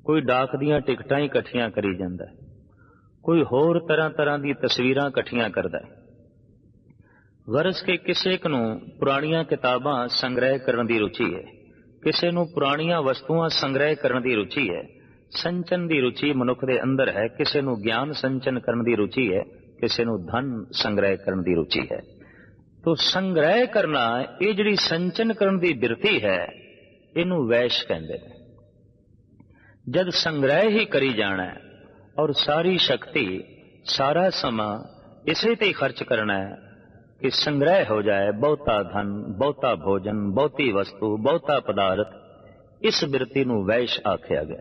Speaker 3: ਕੋਈ ਡਾਕ ਦੀਆਂ ਟਿਕਟਾਂ ਹੀ ਇਕੱਠੀਆਂ ਕਰੀ ਜਾਂਦਾ, ਕੋਈ ਹੋਰ ਤਰ੍ਹਾਂ ਤਰ੍ਹਾਂ ਦੀ ਤਸਵੀਰਾਂ ਇਕੱਠੀਆਂ ਕਰਦਾ ਹੈ। ਗਰਜ਼ ਕੇ ਕਿਸੇ ਇੱਕ ਨੂੰ ਪੁਰਾਣੀਆਂ ਕਿਤਾਬਾਂ ਸੰਗ੍ਰਹਿ ਕਰਨ ਦੀ ਰੁਚੀ ਹੈ, ਕਿਸੇ ਨੂੰ ਪੁਰਾਣੀਆਂ ਵਸਤੂਆਂ ਸੰਗ੍ਰਹਿ ਕਰਨ ਦੀ ਰੁਚੀ ਹੈ। ਸੰਚਨ ਦੀ ਰੁਚੀ ਮਨੁੱਖ ਦੇ ਅੰਦਰ ਹੈ, ਕਿਸੇ ਨੂੰ ਗਿਆਨ ਸੰਚਨ ਕਰਨ ਦੀ ਰੁਚੀ ਹੈ, ਕਿਸੇ ਨੂੰ ਧਨ ਸੰਗ੍ਰਹਿ ਕਰਨ ਦੀ ਰੁਚੀ ਹੈ। ਤੋ ਸੰਗ੍ਰਹਿ ਕਰਨਾ, ਇਹ ਜਿਹੜੀ ਸੰਚਨ ਕਰਨ ਦੀ ਬਿਰਤੀ ਹੈ, ਇਹਨੂੰ ਵੈਸ਼ ਕਹਿੰਦੇ ਨੇ। ਜਦ ਸੰਗ੍ਰਹਿ ਹੀ ਕਰੀ ਜਾਣਾ ਔਰ ਸਾਰੀ ਸ਼ਕਤੀ ਸਾਰਾ ਸਮਾਂ ਇਸੇ ਤੇ ਹੀ ਖਰਚ ਕਰਨਾ ਹੈ ਕਿ ਸੰਗ੍ਰਹਿ ਹੋ ਜਾਏ ਬਹੁਤਾ ਧਨ, ਬਹੁਤਾ ਭੋਜਨ, ਬਹੁਤੀ ਵਸਤੂ, ਬਹੁਤਾ ਪਦਾਰਥ, ਇਸ ਬਿਰਤੀ ਨੂੰ ਵੈਸ਼ ਆਖਿਆ ਗਿਆ।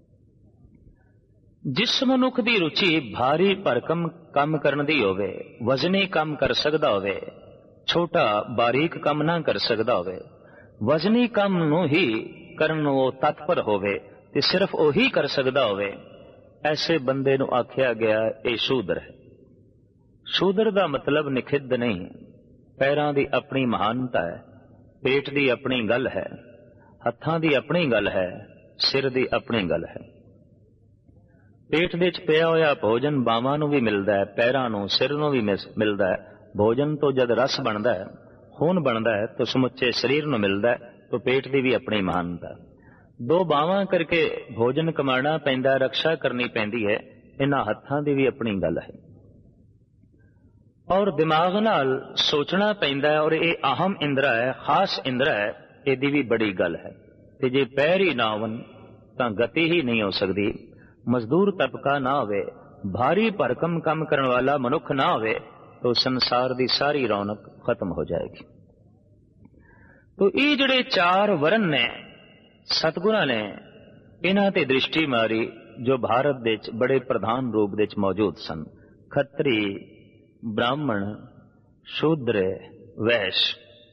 Speaker 3: ਜਿਸ ਮਨੁੱਖ ਦੀ ਰੁਚੀ ਭਾਰੀ ਭਰਕਮ ਕੰਮ ਕਰਨ ਦੀ ਹੋਵੇ, ਵਜ਼ਨੀ ਕੰਮ ਕਰ ਸਕਦਾ ਹੋਵੇ, ਛੋਟਾ ਬਾਰੀਕ ਕੰਮ ਨਾ ਕਰ ਸਕਦਾ ਹੋਵੇ, ਵਜ਼ਨੀ ਕੰਮ ਨੂੰ ਹੀ ਕਰਨ ਨੂੰ ਉਹ ਤਤਪਰ ਹੋਵੇ ਤੇ ਸਿਰਫ ਉਹੀ ਕਰ ਸਕਦਾ ਹੋਵੇ, ਐਸੇ ਬੰਦੇ ਨੂੰ ਆਖਿਆ ਗਿਆ ਇਹ ਸ਼ੂਦਰ ਹੈ। ਸ਼ੂਦਰ ਦਾ ਮਤਲਬ ਨਿਖਿੱਧ ਨਹੀਂ, ਪੈਰਾਂ ਦੀ ਆਪਣੀ ਮਹਾਨਤਾ ਹੈ, ਪੇਟ ਦੀ ਆਪਣੀ ਗੱਲ ਹੈ, ਹੱਥਾਂ ਦੀ ਆਪਣੀ ਗੱਲ ਹੈ, ਸਿਰ ਦੀ ਆਪਣੀ ਗੱਲ ਹੈ। ਪੇਟ ਦੇ ਚ ਪਿਆ ਹੋਇਆ ਭੋਜਨ ਬਾਹਾਂ ਨੂੰ ਵੀ ਮਿਲਦਾ ਹੈ, ਪੈਰਾਂ ਨੂੰ, ਸਿਰ ਨੂੰ ਵੀ ਮਿਲਦਾ ਹੈ। ਭੋਜਨ ਤੋਂ ਜਦ ਰਸ ਬਣਦਾ ਹੈ, ਖੂਨ ਬਣਦਾ ਹੈ, ਤਾਂ ਸਮੁੱਚੇ ਸਰੀਰ ਨੂੰ ਮਿਲਦਾ ਹੈ। ਤਾਂ ਪੇਟ ਦੀ ਵੀ ਆਪਣੀ ਮਹਾਨਤਾ। ਦੋ ਬਾਹਾਂ ਕਰਕੇ ਭੋਜਨ ਕਮਾਣਾ ਪੈਂਦਾ, ਰਕਸ਼ਾ ਕਰਨੀ ਪੈਂਦੀ ਹੈ, ਇਹਨਾਂ ਹੱਥਾਂ ਦੀ ਵੀ ਆਪਣੀ ਗੱਲ ਹੈ। ਔਰ ਦਿਮਾਗ ਨਾਲ ਸੋਚਣਾ ਪੈਂਦਾ ਹੈ, ਔਰ ਇਹ ਅਹਮ ਇੰਦਰਾ ਹੈ, ਖਾਸ ਇੰਦਰਾ ਹੈ, ਇਹਦੀ ਵੀ ਬੜੀ ਗੱਲ ਹੈ। ਤੇ ਜੇ ਪੈਰ ਹੀ ਨਾ ਹੋਣ ਤਾਂ ਗਤੀ ਹੀ ਨਹੀਂ ਹੋ ਸਕਦੀ। ਮਜ਼ਦੂਰ ਤਬਕਾ ਨਾ ਹੋਵੇ, ਭਾਰੀ ਭਰਕਮ ਕੰਮ ਕਰਨ ਵਾਲਾ ਮਨੁੱਖ ਨਾ ਹੋਵੇ, ਤਾਂ ਸੰਸਾਰ ਦੀ ਸਾਰੀ ਰੌਣਕ ਖਤਮ ਹੋ ਜਾਏਗੀ। ਤੋ ਇਹ ਜਿਹੜੇ ਚਾਰ ਵਰਨ ਨੇ, ਸਤਿਗੁਰਾਂ ਨੇ ਇਹਨਾਂ ਤੇ ਦ੍ਰਿਸ਼ਟੀ ਮਾਰੀ ਜੋ ਭਾਰਤ ਦੇ ਵਿੱਚ ਬੜੇ ਪ੍ਰਧਾਨ ਰੂਪ ਦੇ ਵਿੱਚ ਮੌਜੂਦ ਸਨ। ਖੱਤਰੀ, ਬ੍ਰਾਹਮਣ, ਸ਼ੂਦਰ, ਵੈਸ਼।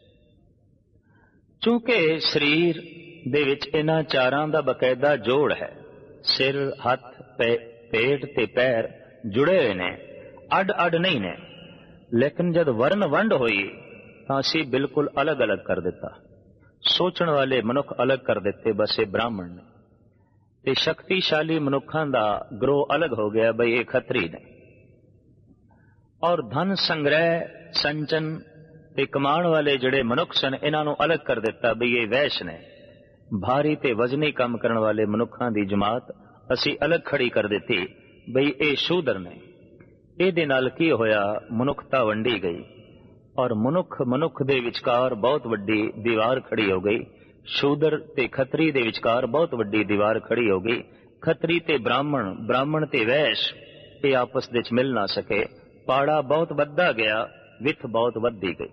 Speaker 3: ਚੂੰਕਿ ਸਰੀਰ ਦੇ ਵਿੱਚ ਇਹਨਾਂ ਚਾਰਾਂ ਦਾ ਬਕਾਇਦਾ ਜੋੜ ਹੈ, ਸਿਰ, ਹੱਥ, ਪੇਟ ਤੇ ਪੈਰ ਜੁੜੇ ਹੋਏ ਨੇ, ਅੱਡ ਅੱਡ ਨਹੀਂ ਨੇ। ਲੇਕਿਨ ਜਦ ਵਰਨ ਵੰਡ ਹੋਈ ਤਾਂ ਅਸੀਂ ਬਿਲਕੁਲ ਅਲੱਗ ਅਲੱਗ ਕਰ ਦਿੱਤਾ। ਸੋਚਣ ਵਾਲੇ ਮਨੁੱਖ ਅਲੱਗ ਕਰ ਦਿੱਤੇ, ਬਸ ਇਹ ਬ੍ਰਾਹਮਣ ਨੇ। ਤੇ ਸ਼ਕਤੀਸ਼ਾਲੀ ਮਨੁੱਖਾਂ ਦਾ ਗਰੋਹ ਅਲੱਗ ਹੋ ਗਿਆ, ਬਈ ਇਹ ਖੱਤਰੀ ਨੇ। ਔਰ ਧਨ ਸੰਗ੍ਰਹਿ, ਸੰਚਨ ਤੇ ਕਮਾਉਣ ਵਾਲੇ ਜਿਹੜੇ ਮਨੁੱਖ ਸਨ, ਇਹਨਾਂ ਨੂੰ ਅਲੱਗ ਕਰ ਦਿੱਤਾ, ਬਈ ਇਹ ਵੈਸ਼ ਨੇ। ਭਾਰੀ ਤੇ ਵਜ਼ਨੀ ਕੰਮ ਕਰਨ ਵਾਲੇ ਮਨੁੱਖਾਂ ਦੀ ਜਮਾਤ ਅਸੀਂ ਅਲੱਗ ਖੜੀ ਕਰ ਦਿੱਤੀ, ਬਈ ਇਹ ਸ਼ੂਦਰ ਨੇ। ਇਹਦੇ ਨਾਲ ਕੀ ਹੋਇਆ? ਮਨੁੱਖਤਾ ਵੰਡੀ ਗਈ ਔਰ ਮਨੁੱਖ ਮਨੁੱਖ ਦੇ ਵਿਚਕਾਰ ਬਹੁਤ ਵੱਡੀ ਦੀਵਾਰ ਖੜੀ ਹੋ ਗਈ। ਸ਼ੂਦਰ ਤੇ ਖੱਤਰੀ ਦੇ ਵਿਚਕਾਰ ਬਹੁਤ ਵੱਡੀ ਦੀਵਾਰ ਖੜੀ ਹੋ ਗਈ। ਖੱਤਰੀ ਤੇ ਬ੍ਰਾਹਮਣ, ਬ੍ਰਾਹਮਣ ਤੇ ਵੈਸ਼ ਇਹ ਆਪਸ ਵਿੱਚ ਮਿਲ ਨਾ ਸਕੇ। ਪਾੜਾ ਬਹੁਤ ਵੱਧਦਾ ਗਿਆ, ਵਿੱਥ ਬਹੁਤ ਵੱਧਦੀ ਗਈ।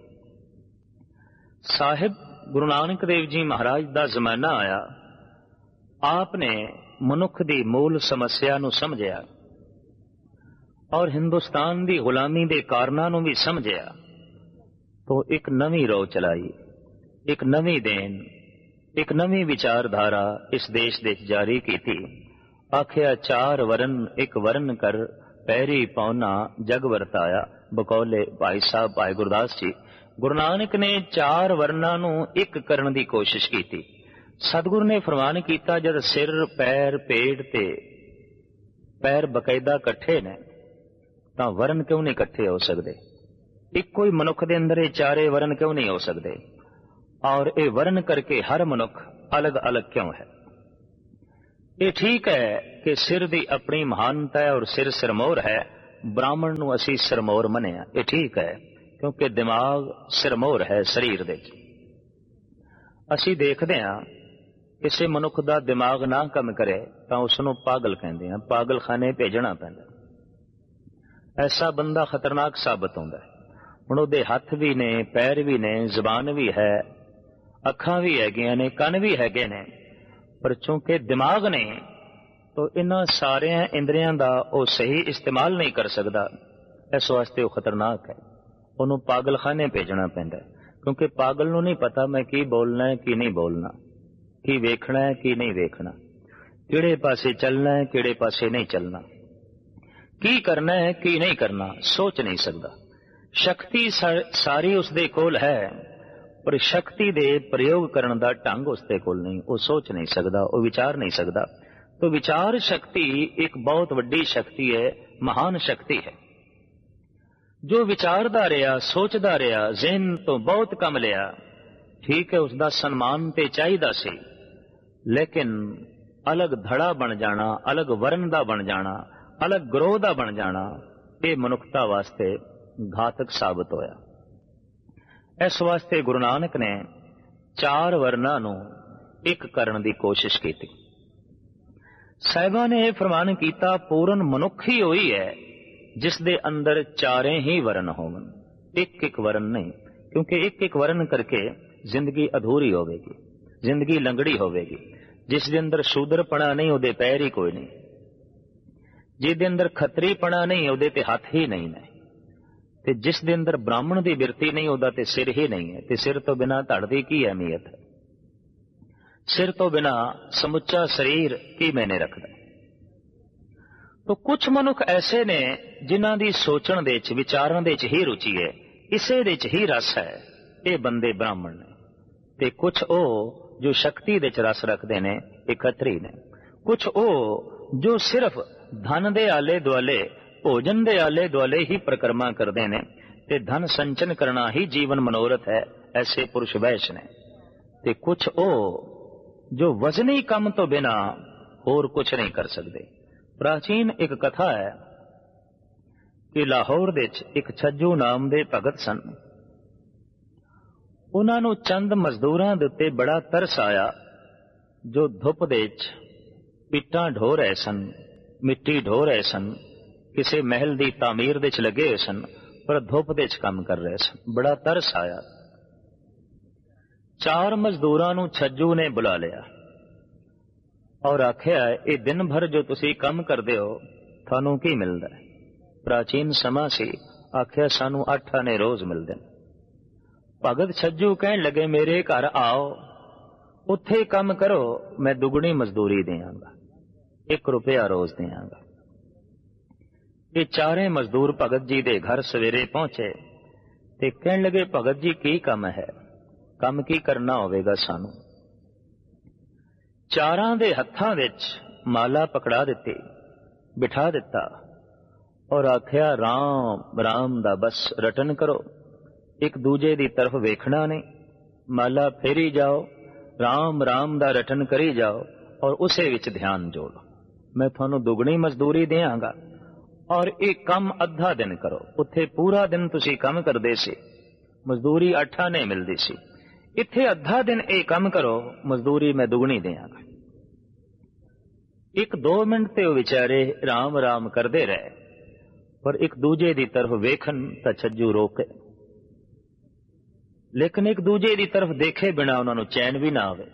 Speaker 3: ਸਾਹਿਬ ਗੁਰੂ ਨਾਨਕ ਦੇਵ ਜੀ ਮਹਾਰਾਜ ਦਾ ਜ਼ਮਾਨਾ ਆਇਆ। ਆਪ ਨੇ ਮਨੁੱਖ ਦੀ ਮੂਲ ਸਮੱਸਿਆ ਨੂੰ ਸਮਝਿਆ ਔਰ ਹਿੰਦੁਸਤਾਨ ਦੀ ਗੁਲਾਮੀ ਦੇ ਕਾਰਨਾਂ ਨੂੰ ਵੀ ਸਮਝਿਆ। ਤੋਂ ਇੱਕ ਨਵੀਂ ਰੋਹ ਚਲਾਈ, ਇੱਕ ਨਵੀਂ ਦੇਨ, ਇੱਕ ਨਵੀਂ ਵਿਚਾਰਧਾਰਾ ਇਸ ਦੇਸ਼ ਦੇ ਜਾਰੀ ਕੀਤੀ। ਆਖਿਆ ਚਾਰ ਵਰਨ ਇੱਕ ਵਰਨ ਕਰ, ਪੈਰੀ ਪੌਨਾ ਜਗ ਵਰਤਾਇਆ। ਬਕੌਲੇ ਭਾਈ ਸਾਹਿਬ ਭਾਈ ਗੁਰਦਾਸ ਜੀ। ਗੁਰੂ ਨਾਨਕ ਨੇ ਚਾਰ ਵਰਨਾਂ ਨੂੰ ਇੱਕ ਕਰਨ ਦੀ ਕੋਸ਼ਿਸ਼ ਕੀਤੀ। ਸਤਿਗੁਰ ਨੇ ਫਰਮਾਨ ਕੀਤਾ, ਜਦ ਸਿਰ, ਪੈਰ, ਪੇਟ ਤੇ ਪੈਰ ਬਕਾਇਦਾ ਇਕੱਠੇ ਨੇ ਤਾਂ ਵਰਨ ਕਿਉਂ ਨਹੀਂ ਇਕੱਠੇ ਹੋ ਸਕਦੇ? ਇੱਕੋ ਹੀ ਮਨੁੱਖ ਦੇ ਅੰਦਰ ਇਹ ਚਾਰੇ ਵਰਨ ਕਿਉਂ ਨਹੀਂ ਹੋ ਸਕਦੇ? ਔਰ ਇਹ ਵਰਨ ਕਰਕੇ ਹਰ ਮਨੁੱਖ ਅਲੱਗ ਅਲੱਗ ਕਿਉਂ ਹੈ? ਇਹ ਠੀਕ ਹੈ ਕਿ ਸਿਰ ਦੀ ਆਪਣੀ ਮਹਾਨਤਾ ਹੈ ਔਰ ਸਿਰ ਸਿਰਮੌਰ ਹੈ। ਬ੍ਰਾਹਮਣ ਨੂੰ ਅਸੀਂ ਸਿਰਮੌਰ ਮੰਨਿਆ, ਇਹ ਠੀਕ ਹੈ, ਕਿਉਂਕਿ ਦਿਮਾਗ ਸਿਰਮੌਰ ਹੈ ਸਰੀਰ ਦੇ ਵਿੱਚ। ਅਸੀਂ ਦੇਖਦੇ ਹਾਂ ਕਿਸੇ ਮਨੁੱਖ ਦਾ ਦਿਮਾਗ ਨਾ ਕੰਮ ਕਰੇ ਤਾਂ ਉਸ ਨੂੰ ਪਾਗਲ ਕਹਿੰਦੇ ਹਾਂ, ਪਾਗਲਖਾਨੇ ਭੇਜਣਾ ਪੈਂਦਾ। ਐਸਾ ਬੰਦਾ ਖਤਰਨਾਕ ਸਾਬਤ ਹੁੰਦਾ ਹੈ। ਹੁਣ ਉਹਦੇ ਹੱਥ ਵੀ ਨੇ, ਪੈਰ ਵੀ ਨੇ, ਜ਼ੁਬਾਨ ਵੀ ਹੈ, ਅੱਖਾਂ ਵੀ ਹੈਗੀਆਂ ਨੇ, ਕੰਨ ਵੀ ਹੈਗੇ ਨੇ, ਪਰ ਚੂੰਕਿ ਦਿਮਾਗ ਨੇ ਤਾਂ ਇਹਨਾਂ ਸਾਰਿਆਂ ਇੰਦਰੀਆਂ ਦਾ ਉਹ ਸਹੀ ਇਸਤੇਮਾਲ ਨਹੀਂ ਕਰ ਸਕਦਾ। ਇਸ ਵਾਸਤੇ ਉਹ ਖਤਰਨਾਕ ਹੈ। ਉਹਨੂੰ ਪਾਗਲਖਾਨੇ ਭੇਜਣਾ ਪੈਂਦਾ, ਕਿਉਂਕਿ ਪਾਗਲ ਨੂੰ ਨਹੀਂ ਪਤਾ ਮੈਂ ਕੀ ਬੋਲਣਾ ਹੈ ਕੀ ਨਹੀਂ ਬੋਲਣਾ, ਕੀ ਵੇਖਣਾ ਹੈ ਕੀ ਨਹੀਂ ਵੇਖਣਾ, ਕਿਹੜੇ ਪਾਸੇ ਚੱਲਣਾ ਹੈ ਕਿਹੜੇ ਪਾਸੇ ਨਹੀਂ ਚੱਲਣਾ, ਕੀ ਕਰਨਾ ਹੈ ਕੀ ਨਹੀਂ ਕਰਨਾ, ਸੋਚ ਨਹੀਂ ਸਕਦਾ। ਸ਼ਕਤੀ ਸਾਰੀ ਉਸਦੇ ਕੋਲ ਹੈ, ਪਰ ਸ਼ਕਤੀ ਦੇ ਪ੍ਰਯੋਗ ਕਰਨ ਦਾ ਢੰਗ ਉਸਦੇ ਕੋਲ ਨਹੀਂ। ਉਹ ਸੋਚ ਨਹੀਂ ਸਕਦਾ, ਉਹ ਵਿਚਾਰ ਨਹੀਂ ਸਕਦਾ। तो विचार शक्ति एक बहुत वड्डी शक्ति है, महान शक्ति है। जो विचारदा रहा, सोचदा रहा, ज़हन तो बहुत कम लिया, ठीक है, उसका सन्मान ते चाहिदा सी, लेकिन अलग धड़ा बन जाना, अलग वर्ण दा बन जाना, अलग ग्रोह दा बन जाना, ये मनुखता वास्ते घातक साबित होया। इस वास्ते गुरु नानक ने चार वर्णां नूं एक करन दी कोशिश की। साहिबां ने यह फरमान किया, पूर्ण मनुख ही होई है जिस दे अंदर चारे ही वर्ण होवन, एक एक वर्ण नहीं, क्योंकि एक एक वर्ण करके जिंदगी अधूरी होवेगी, जिंदगी लंगड़ी होवेगी। जिस दे अंदर शूदरपना नहीं, उहदे पैर ही कोई नहीं, जिसदे अंदर खतरीपना नहीं, उहदे ते हथ ही नहीं ने, ते जिस दे अंदर ब्राह्मण दी बिरती नहीं, उहदा ते सिर ही नहीं है। ते सिर तो बिना धड़ दी की अहमियत है? सिर तो बिना समुच्चा शरीर की मैंने रखदा। तो कुछ मनुख ऐसे ने जिन्हां दी सोचण दे च, विचारण दे च ही रुचि है, इसे दे च ही रस है, ये बंदे ब्राह्मण ने। ते कुछ ओ जो शक्ति दे च रस रखते ने, ये खतरी ने। कुछ ओ जो सिर्फ धन दे आले दुआले, भोजन दे आले दुआले ही परिक्रमा करते ने, ते धन संचन करना ही जीवन मनोरथ है, ऐसे पुरुष वैश्य ने। ते कुछ ओ जो वजनी कम तो बिना और कुछ नहीं कर सकते। प्राचीन एक कथा है कि लाहौर दे एक छज्जू नाम दे भगत सन। उन्हां नूं चंद मजदूरां दे उत्ते बड़ा तरस आया जो धुप दे इट्टां ढो रहे सन, मिट्टी ढो रहे सन, किसी महल की तामीर दे लगे हुए सन, पर धुप दे काम कर रहे सन। बड़ा तरस आया। चार मजदूरां नूं छज्जू ने बुला लिया और आख्या, ये दिन भर जो तुसी काम करदे हो, थानू की मिलदा है? प्राचीन समा सी, आख्या सानू अठ आने रोज मिलदे। भगत छज्जू कहन लगे, मेरे घर आओ, उत्थे काम करो, मैं दुगनी मजदूरी देंगा, एक रुपया रोज देंगा। ये चारे मजदूर भगत जी दे घर सवेरे पहुंचे ते कहन लगे, भगत जी की काम है? काम की करना होवेगा सानू? चारां दे हत्थां विच माला पकड़ा दिती, बिठा दिता और आख्या, राम राम दा बस रटन करो, एक दूजे दी तरफ वेखना नहीं, माला फेरी जाओ, राम राम दा रटन करी जाओ और उसे विच ध्यान जोड़ो। मैं थानू दुगनी मजदूरी देंगा और एक काम अद्धा दिन करो। उत्थे पूरा दिन तुसी काम करदे सी, मजदूरी अठा नहीं मिलदी सी, इत्थे अद्धा दिन एक काम करो, मजदूरी मैं दुगनी देंगा। एक दो मिनट ते विचारे राम राम करदे रहे, पर एक दूजे दी तरफ वेखन तां छज्जू रोके, लेकिन एक दूजे दी तरफ देखे बिना उन्होंने चैन भी ना आवे।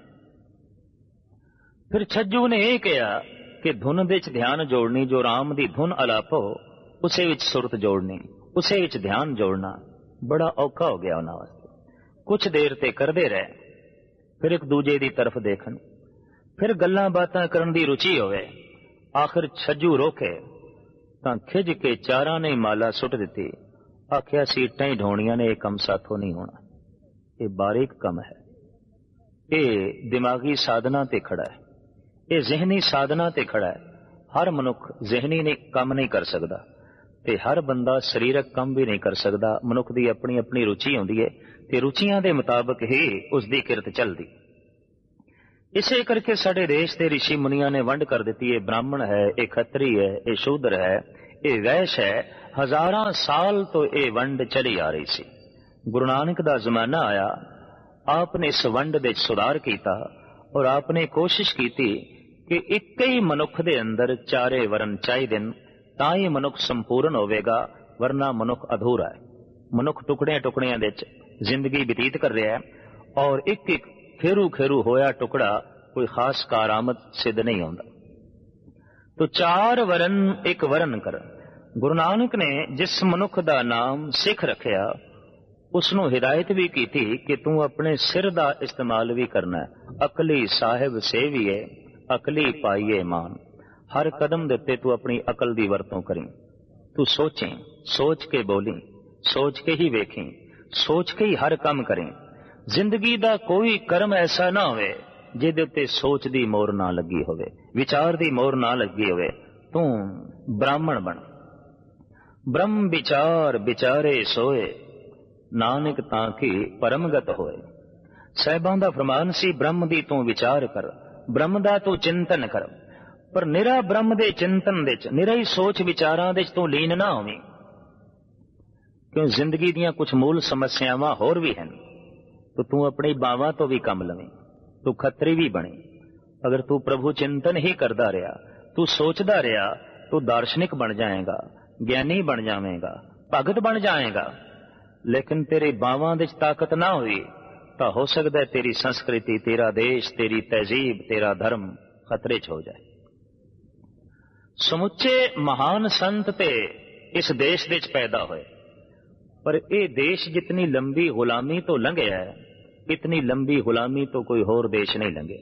Speaker 3: फिर छज्जू ने यह कहा कि धुन दे च ध्यान जोड़नी, जो राम दी धुन अलापो उसे विच सुरत जोड़नी, उसे विच ध्यान जोड़ना बड़ा औखा हो गया उन्हां वास्ते। कुछ देर ते करदे रहे, फिर एक दूजे दी तरफ देखन, फिर गल्लां बातां करन दी रुचि होवे। आखिर छज्जू रोके तां खिज के चारां ने माला सुट दिती। आख्या, सीटां ही ढोणियां ने, यह कम साथों नहीं होना, ये बारीक कम है, ये दिमागी साधना ते खड़ा है, ये जहनी साधना ते खड़ा है। हर मनुख जहनी ने काम नहीं कर सकता ते हर बंदा शरीरक काम भी नहीं कर सकता। मनुख की अपनी अपनी रुचि होंदी है ते रुचियां दे मुताबिक ही उसकी किरत चलती। इसे करके साडे देश के ऋषि मुनिया ने वंड कर दी है, ब्राह्मण है, ये खत्री है, ये शूद्र है, ये वैश्य है। हजारां साल तो ये वंड चली आ रही सी। गुरु नानक दा जमाना आया, आपने इस वंड दे सुधार किया और आपने कोशिश की कि एक ही मनुख दे अंदर चारे वर्ण चाहिए, तां ही मनुख संपूर्ण होवेगा, वरना मनुख अधूरा है। मनुख टुकड़ियां टुकड़ियां दे जिंदगी व्यतीत कर रहा है और एक एक खेरू खेरू होया टुकड़ा कोई खास कारामद सिद्ध नहीं होता। तो चार वर्ण एक वर्ण कर। गुरु नानक ने जिस मनुख दा नाम सिख रखिया, उसनों हिदायत भी की थी कि तू अपने सिर दा इस्तेमाल भी करना है। अकली साहिब सेविए, अकली पाइए मान। हर कदम देते तू अपनी अकल दी वरतों करी। तू सोचें, सोच के बोली, सोच के ही वेखें, सोच के ही हर काम करें। जिंदगी दा कोई कर्म ऐसा ना होवे ਜਿਹਦੇ ਉੱਤੇ ਸੋਚ ਦੀ ਮੋਹਰ ਨਾ ਲੱਗੀ ਹੋਵੇ, ਵਿਚਾਰ ਦੀ ਮੋਹਰ ਨਾ ਲੱਗੀ ਹੋਵੇ। ਤੂੰ ਬ੍ਰਾਹਮਣ ਬਣ। ਬ੍ਰਹਮ ਵਿਚਾਰ ਵਿਚਾਰੇ ਸੋਏ, ਨਾਨਕ ਤਾਂ ਕਿ ਪਰਮਗਤ ਹੋਏ। ਸਾਹਿਬਾਂ ਦਾ ਫਰਮਾਨ ਸੀ, ਬ੍ਰਹਮ ਦੀ ਤੂੰ ਵਿਚਾਰ ਕਰ, ਬ੍ਰਹਮ ਦਾ ਤੂੰ ਚਿੰਤਨ ਕਰ, ਪਰ ਨਿਰਾ ਬ੍ਰਹਮ ਦੇ ਚਿੰਤਨ ਦੇ ਚ, ਨਿਰਾ ਹੀ ਸੋਚ ਵਿਚਾਰਾਂ ਦੇ ਚ ਤੂੰ ਲੀਨ ਨਾ ਹੋਵੀਂ। ਕਿਉਂ ਜ਼ਿੰਦਗੀ ਦੀਆਂ ਕੁਝ ਮੂਲ ਸਮੱਸਿਆਵਾਂ ਹੋਰ ਵੀ ਹਨ। तो तू अपनी बावां तो भी कम लवें, तू खतरी भी बने। अगर तू प्रभु चिंतन ही करता रहा, तू सोचता रहा, तू दार्शनिक बन जाएगा, ज्ञानी बन जाएगा, भगत बन जाएगा। लेकिन तेरी बावां दे ताकत ना हुई तो हो सकता है तेरी संस्कृति, तेरा देश, तेरी तहजीब, तेरा धर्म खतरे च हो जाए। समुचे महान संत ते इस देश दे च पैदा होए, पर यह देश जितनी लंबी गुलामी तो लंघिया है, इतनी लंबी गुलामी तो कोई होर देश नहीं लंघे।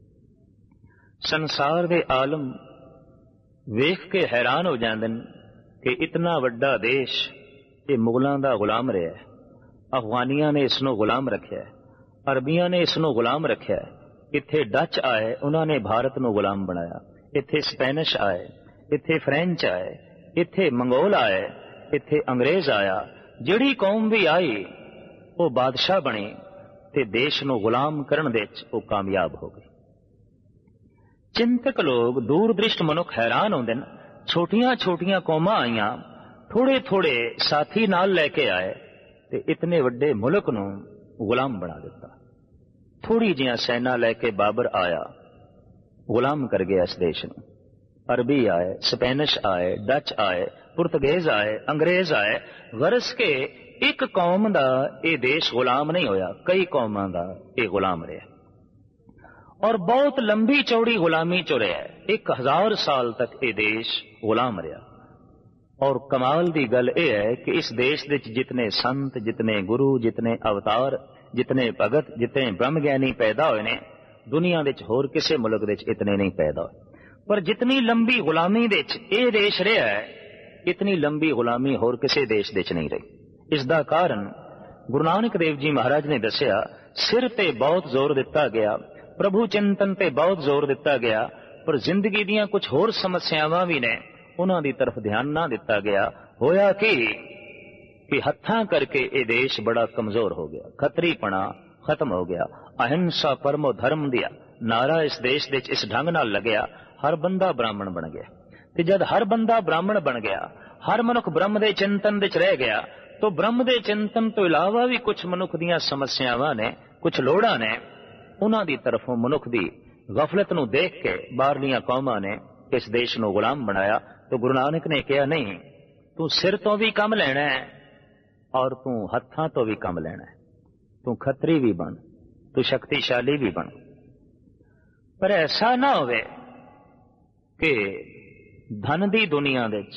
Speaker 3: संसार दे आलम वेख के हैरान हो जाते हैं कि इतना वड्डा देश ये मुगलों का गुलाम रहा है। अफगानिया ने इसनों गुलाम रखा है, अरबिया ने इसनों गुलाम रखा है। इत्थे डच आए, उन्होंने भारत नूं गुलाम बनाया। इत्थे स्पेनिश आए, इत्थे फ्रेंच आए, इत्थे मंगोल आए, इत्थे अंग्रेज आया। जिहड़ी कौम भी आई वो बादशाह बनी ते देश नूं गुलाम करन दे विच वो कामयाब हो गई। चिंतक लोग, दूरदृष्ट मनुख हैरान होंदे न। छोटियां छोटियां कौमां आईयां, थोड़े थोड़े साथी नाल लैके आए ते इतने वड्डे मुल्क नूं गुलाम बना दिता। थोड़ी जिहां सैना लैके बाबर आया, गुलाम कर गया इस देश नूं। अरबी आए, स्पेनिश आए, डच आए, पुर्तगेज आए, अंग्रेज आए। गरज के एक कौम दा ये देश गुलाम नहीं होया, कई कौमां दा ये गुलाम रहा और बहुत लंबी चौड़ी गुलामी चो रहा है। एक हजार साल तक ये देश गुलाम रहा। और कमाल दी गल यह है कि इस देश दे जितने संत, जितने गुरु, जितने अवतार, जितने भगत, जितने ब्रह्मज्ञानी पैदा हुए ने, दुनिया दे होर किसी मुल्क दे इतने नहीं पैदा हुए। पर जितनी लंबी गुलामी दे ये देश रहा है, इतनी लंबी गुलामी होर किसी देश दे नहीं रही। इसका कारण गुरु नानक देव जी महाराज ने दसिया, सिर ते बहुत जोर दिता गया, प्रभु चिंतन ते बहुत जोर दिता गया, पर जिंदगी दियां कुछ होर समस्यावां भी ने, उन्हां दी तरफ ध्यान ना दिता गया। होया कि कि हत्थां करके ये देश बड़ा कमजोर हो गया, खतरीपना खत्म हो गया। अहिंसा परमो धर्म दिया नारा इस देश दे इस ढंग नाल लगया, हर बंदा ब्राह्मण बन गया। ते जद हर बंदा ब्राह्मण बन गया, हर मनुख ब्रह्म दे चिंतन विच रह गया, तो ब्रह्म दे चिंतन तो इलावा भी कुछ मनुख दियां समस्यावां ने, कुछ लोड़ां ने, उन्हां दी तरफों मनुख दी गफलत नूं देख के बाहरलियां कौमां ने इस देश नूं गुलाम बनाया। तो गुरु नानक ने कहा, नहीं, तू सिर तो भी कम लेना है और तू हत्थां तो भी कम लेना है। तू खतरी भी बन, तू शक्तिशाली भी बन, पर ऐसा ना होवे कि धन दी दुनिया दे